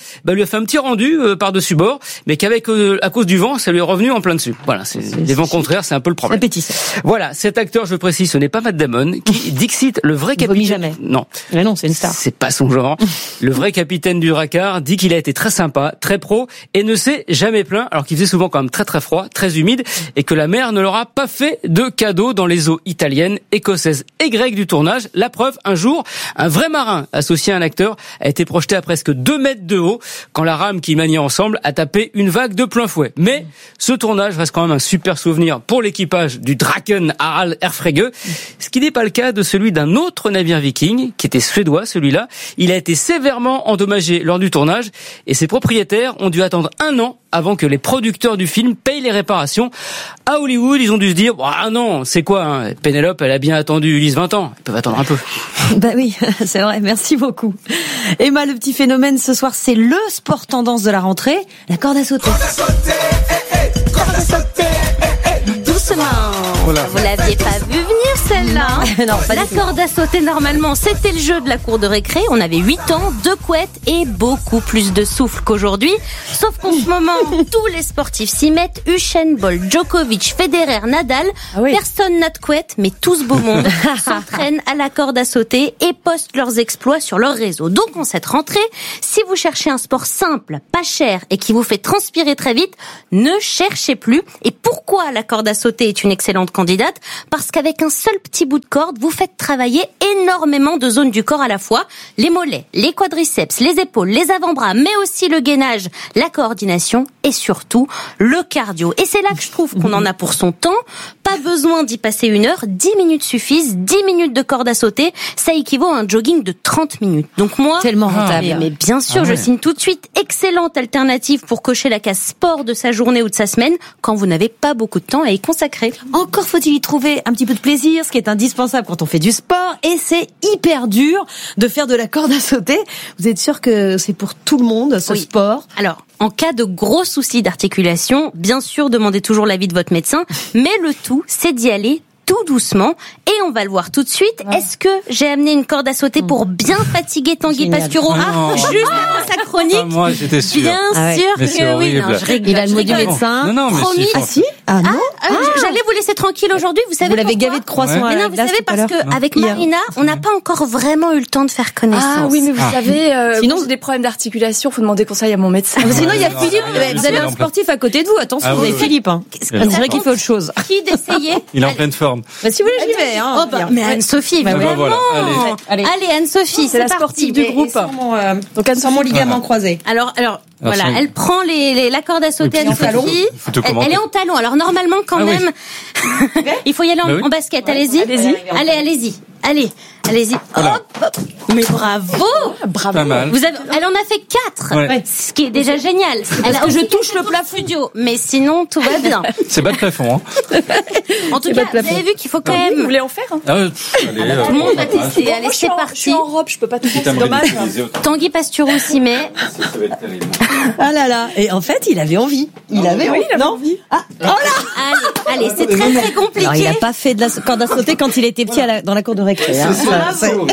a fait un petit rendu euh, par-dessus bord, mais qu'avec euh, à cause du vent, ça lui est revenu en plein dessus. Voilà, c'est, c'est les vents contraires, c'est un peu le problème. Voilà, cet acteur, je précise, ce n'est pas Matt Damon, qui dixit le vrai capitaine. Jamais. Non. Mais non, c'est une star. C'est pas son genre. Le vrai capitaine du Drakkar dit qu'il a été très sympa, très pro, et ne s'est jamais plaint, alors qu'il faisait souvent quand même très très froid, très humide, et que la mer ne leur a pas fait de cadeaux dans les eaux italiennes, écossaises et grecques du tournage. La preuve, un jour, un vrai marin associé à un acteur a été projeté à presque deux mètres de haut quand la rame qu'ils maniaient ensemble a tapé une vague de plein fouet. Mais ce tournage reste quand même un super souvenir pour l'équipage du Draken Harald Erfrege, ce qui n'est pas le cas de celui d'un autre navire viking, qui était suédois celui-là. Il a été sévèrement endommagé lors du tournage et ses propriétaires ont dû attendre un an avant que les producteurs du film payent les réparations. À Hollywood, ils ont dû se dire, ah non, c'est quoi, hein, Pénélope, elle a bien attendu Ulysse vingt ans. Ils peuvent attendre un peu. Bah oui, c'est vrai, merci beaucoup. Emma, le petit phénomène ce soir, c'est le sport tendance de la rentrée, la corde à sauter. Corde à sauter, eh, eh, corde à sauter, eh, eh, doucement. Voilà. Vous l'aviez pas vu venir celle-là, hein? Non, pas la du tout. corde à sauter, normalement, c'était le jeu de la cour de récré. On avait huit ans, deux couettes et beaucoup plus de souffle qu'aujourd'hui. Sauf qu'en ce moment, tous les sportifs s'y mettent. Usain Bolt, Djokovic, Federer, Nadal. Ah oui. Personne n'a de couette, mais tout ce beau monde s'entraîne à la corde à sauter et postent leurs exploits sur leur réseau. Donc, en cette rentrée, si vous cherchez un sport simple, pas cher et qui vous fait transpirer très vite, ne cherchez plus. Et pourquoi la corde à sauter est une excellente candidate? Parce qu'avec un seul petit bout de corde, vous faites travailler énormément de zones du corps à la fois. Les mollets, les quadriceps, les épaules, les avant-bras, mais aussi le gainage, la coordination et surtout le cardio. Et c'est là que je trouve qu'on en a pour son temps. Pas besoin d'y passer une heure, dix minutes suffisent. dix minutes de corde à sauter, ça équivaut à un jogging de trente minutes. Donc moi, tellement rentable. Mais, mais bien sûr, Ah ouais. je signe tout de suite. Excellente alternative pour cocher la case sport de sa journée ou de sa semaine quand vous n'avez pas beaucoup de temps à y consacrer. Encore faut-il y trouver un petit peu de plaisir, ce qui est indispensable quand on fait du sport, et c'est hyper dur de faire de la corde à sauter. Vous êtes sûr que c'est pour tout le monde, ce Oui. sport? Alors, en cas de gros soucis d'articulation, bien sûr, demandez toujours l'avis de votre médecin, mais le tout, c'est d'y aller tout doucement, et on va le voir tout de suite. Est-ce que j'ai amené une corde à sauter pour bien fatiguer Tanguy Génial. Pastureau Ah non. juste avant sa chronique? Ah, moi, j'étais sûr. Bien Ah ouais. sûr Mais c'est que oui, horrible. non, je rigole. Il a le je mot du rigole. médecin. Non, non, mais Promis. si, Ah si? Ah non? Ah, euh, J'allais vous laisser tranquille aujourd'hui, vous savez Vous l'avez pourquoi gavé de croissants Ouais. à Mais la non, vous glace savez, tout à parce l'heure. que avec Hier. Marina, on n'a pas encore vraiment eu le temps de faire connaissance. Ah oui, mais vous Ah. savez, euh, Sinon- sinon j'ai des problèmes d'articulation, faut demander conseil à mon médecin. Ah, sinon, il y a non, Philippe. non, non, Vous non, avez non, un non. sportif à côté de vous. Attention, Ah vous avez oui, oui. Philippe. Hein. On dirait qu'il fait autre chose. Qui d'essayer? Il est en pleine forme. Bah, si vous voulez, j'y vais. Hein. Oh bah, mais Anne-Sophie, Bah, vraiment. voilà, allez. Allez, Anne-Sophie, C'est la parti. sportive du Et- et groupe. sans mon, euh, Donc Anne sans mon ligament Voilà. croisé. Alors, alors, Alors, voilà, c'est- elle prend les, les, la corde à sauter, Et puis, en talon. Anne-Sophie. Faut te Elle, commenter. elle est en talon. Alors, normalement, quand Ah oui. même, il faut y aller en, Bah oui. en basket. Allez-y. Allez-y. Allez, allez-y. Allez, allez-y. Voilà. Hop, hop. Mais bravo. Bravo. Pas mal. Vous avez, elle en a fait quatre. Ouais. Ce qui est déjà génial. Elle a que je aussi touche fait tout le studio. Mais sinon, tout va bien. C'est bas de plafond, hein. En tout C'est cas, pas de vous avez vu qu'il faut quand Vous même. voulez en faire hein Ah, ouais, pff, allez, euh, Tout le monde va on va tester. Allez, Moi, je suis c'est en- Je parti. suis en robe, je peux pas tout faire, c'est t'aimerais dommage. l'utiliser autant. Tanguy Pastureau s'y met. Ça va être terrible. Ah là là. Et en fait, il avait envie. Il avait oui, envie. il avait Non envie. Ah. Oh là. Allez, allez, c'est très très compliqué. Alors, il a pas fait de la corde à sauter quand il était petit à la- dans la cour de récré. Hein. Voilà. Ça, c'est-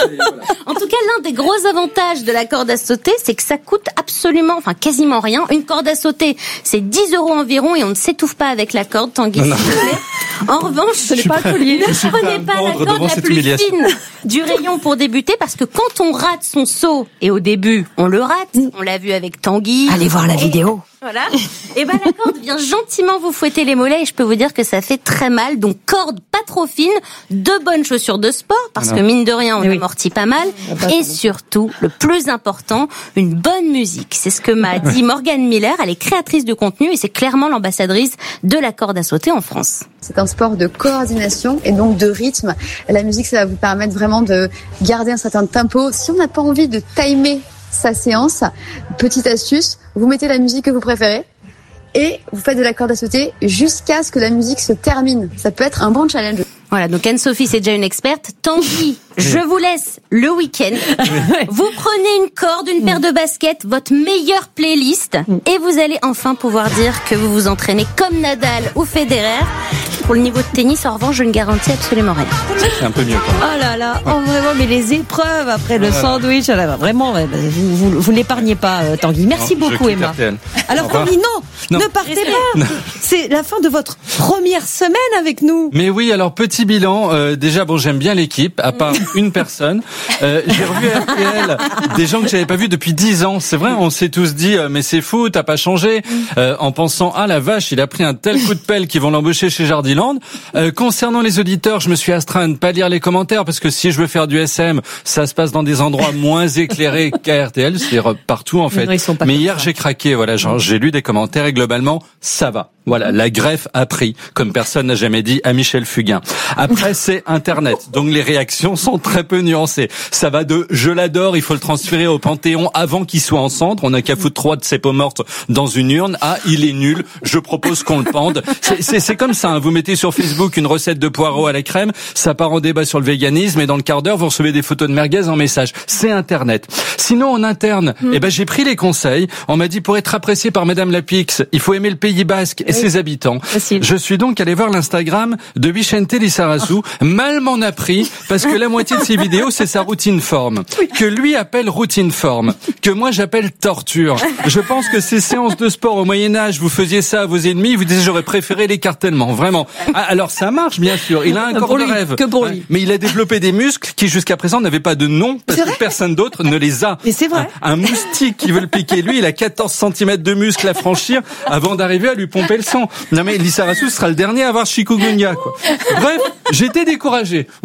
En tout cas, l'un des gros avantages de la corde à sauter, c'est que ça coûte absolument, enfin quasiment rien. Une corde à sauter, c'est dix euros environ et on ne s'étouffe pas avec la corde, Tanguy, s'il vous plaît. En revanche, ce n'est suis pas pas- un collier. je suis Ne pas prenez à pas la mordre corde devant la cette plus humiliation. fine du rayon pour débuter, parce que quand on rate son saut, et au début, on le rate, on l'a vu avec Tanguy. Allez voir la Et- vidéo. Voilà. Et ben la corde vient gentiment vous fouetter les mollets et je peux vous dire que ça fait très mal. Donc corde pas trop fine, de bonnes chaussures de sport parce Non. que mine de rien on Oui. amortit pas mal et surtout le plus important, une bonne musique. C'est ce que m'a dit Morgane Miller. Elle est créatrice de contenu et c'est clairement l'ambassadrice de la corde à sauter en France. C'est un sport de coordination et donc de rythme. La musique, ça va vous permettre vraiment de garder un certain tempo. Si on n'a pas envie de timer sa séance, petite astuce, vous mettez la musique que vous préférez et vous faites de la corde à sauter jusqu'à ce que la musique se termine. Ça peut être un bon challenge. Voilà, donc Anne-Sophie, c'est déjà une experte. Tanguy, je vous laisse le week-end. Vous prenez une corde, une paire de baskets, votre meilleure playlist, et vous allez enfin pouvoir dire que vous vous entraînez comme Nadal ou Federer. Pour le niveau de tennis, en revanche, je ne garantis absolument rien. C'est un peu mieux quand même. Oh là là, oh vraiment, mais les épreuves après le Voilà. sandwich, là, vraiment, ouais, bah, vous, vous, vous l'épargnez pas, euh, Tanguy. Merci Non, je beaucoup, quitte Emma. R T L. Alors, Au revoir. Tanguy, non, Non. ne partez pas. C'est la fin de votre première semaine avec nous. Mais oui, alors petit bilan. Euh, déjà, bon, j'aime bien l'équipe, à part une personne. Euh, j'ai revu à R T L des gens que j'avais pas vus depuis dix ans. C'est vrai, on s'est tous dit, euh, mais c'est fou, t'as pas changé. Euh, en pensant, ah la vache, il a pris un tel coup de pelle qu'ils vont l'embaucher chez Jardiland. Euh, concernant les auditeurs, je me suis astreint à ne pas lire les commentaires parce que si je veux faire du S M, ça se passe dans des endroits moins éclairés qu'à R T L, c'est-à-dire partout en fait. Non, ils sont pas mais comme hier, ça. j'ai craqué. Voilà, genre, j'ai lu des commentaires et globalement, ça va. Voilà, la greffe a pris, comme personne n'a jamais dit à Michel Fugain. Après, c'est Internet, donc les réactions sont très peu nuancées. Ça va de « je l'adore, il faut le transférer au Panthéon avant qu'il soit en cendre, on n'a qu'à foutre trois de ses peaux mortes dans une urne » à « il est nul, je propose qu'on le pende ». C'est, c'est, c'est comme ça, hein. Vous mettez sur Facebook une recette de poireaux à la crème, ça part en débat sur le véganisme et dans le quart d'heure, vous recevez des photos de merguez en message. C'est Internet. Sinon, en interne, Mmh. eh ben, j'ai pris les conseils. On m'a dit, pour être apprécié par Madame Lapix, il faut aimer le Pays Basque et ses habitants. Facile. Je suis donc allé voir l'Instagram de Vicente Lizarazu. Mal m'en a pris, parce que la moitié de ses vidéos, c'est sa routine forme. Que lui appelle routine forme. Que moi, j'appelle torture. Je pense que ces séances de sport au Moyen-Âge, vous faisiez ça à vos ennemis, vous disiez, j'aurais préféré l'écartèlement. Vraiment. Ah, alors, ça marche, bien sûr. Il a un Pour corps de lui, rêve. que pour Ouais. lui. Mais il a développé des muscles qui, jusqu'à présent, n'avaient pas de nom, parce C'est que vrai personne d'autre ne les a. Mais c'est vrai. Un, un moustique qui veut le piquer, lui, il a quatorze centimètres de muscles à franchir avant d'arriver à lui pomper le sang. Non mais Lizarazu sera le dernier à avoir chikungunya, quoi. Bref, j'étais découragé.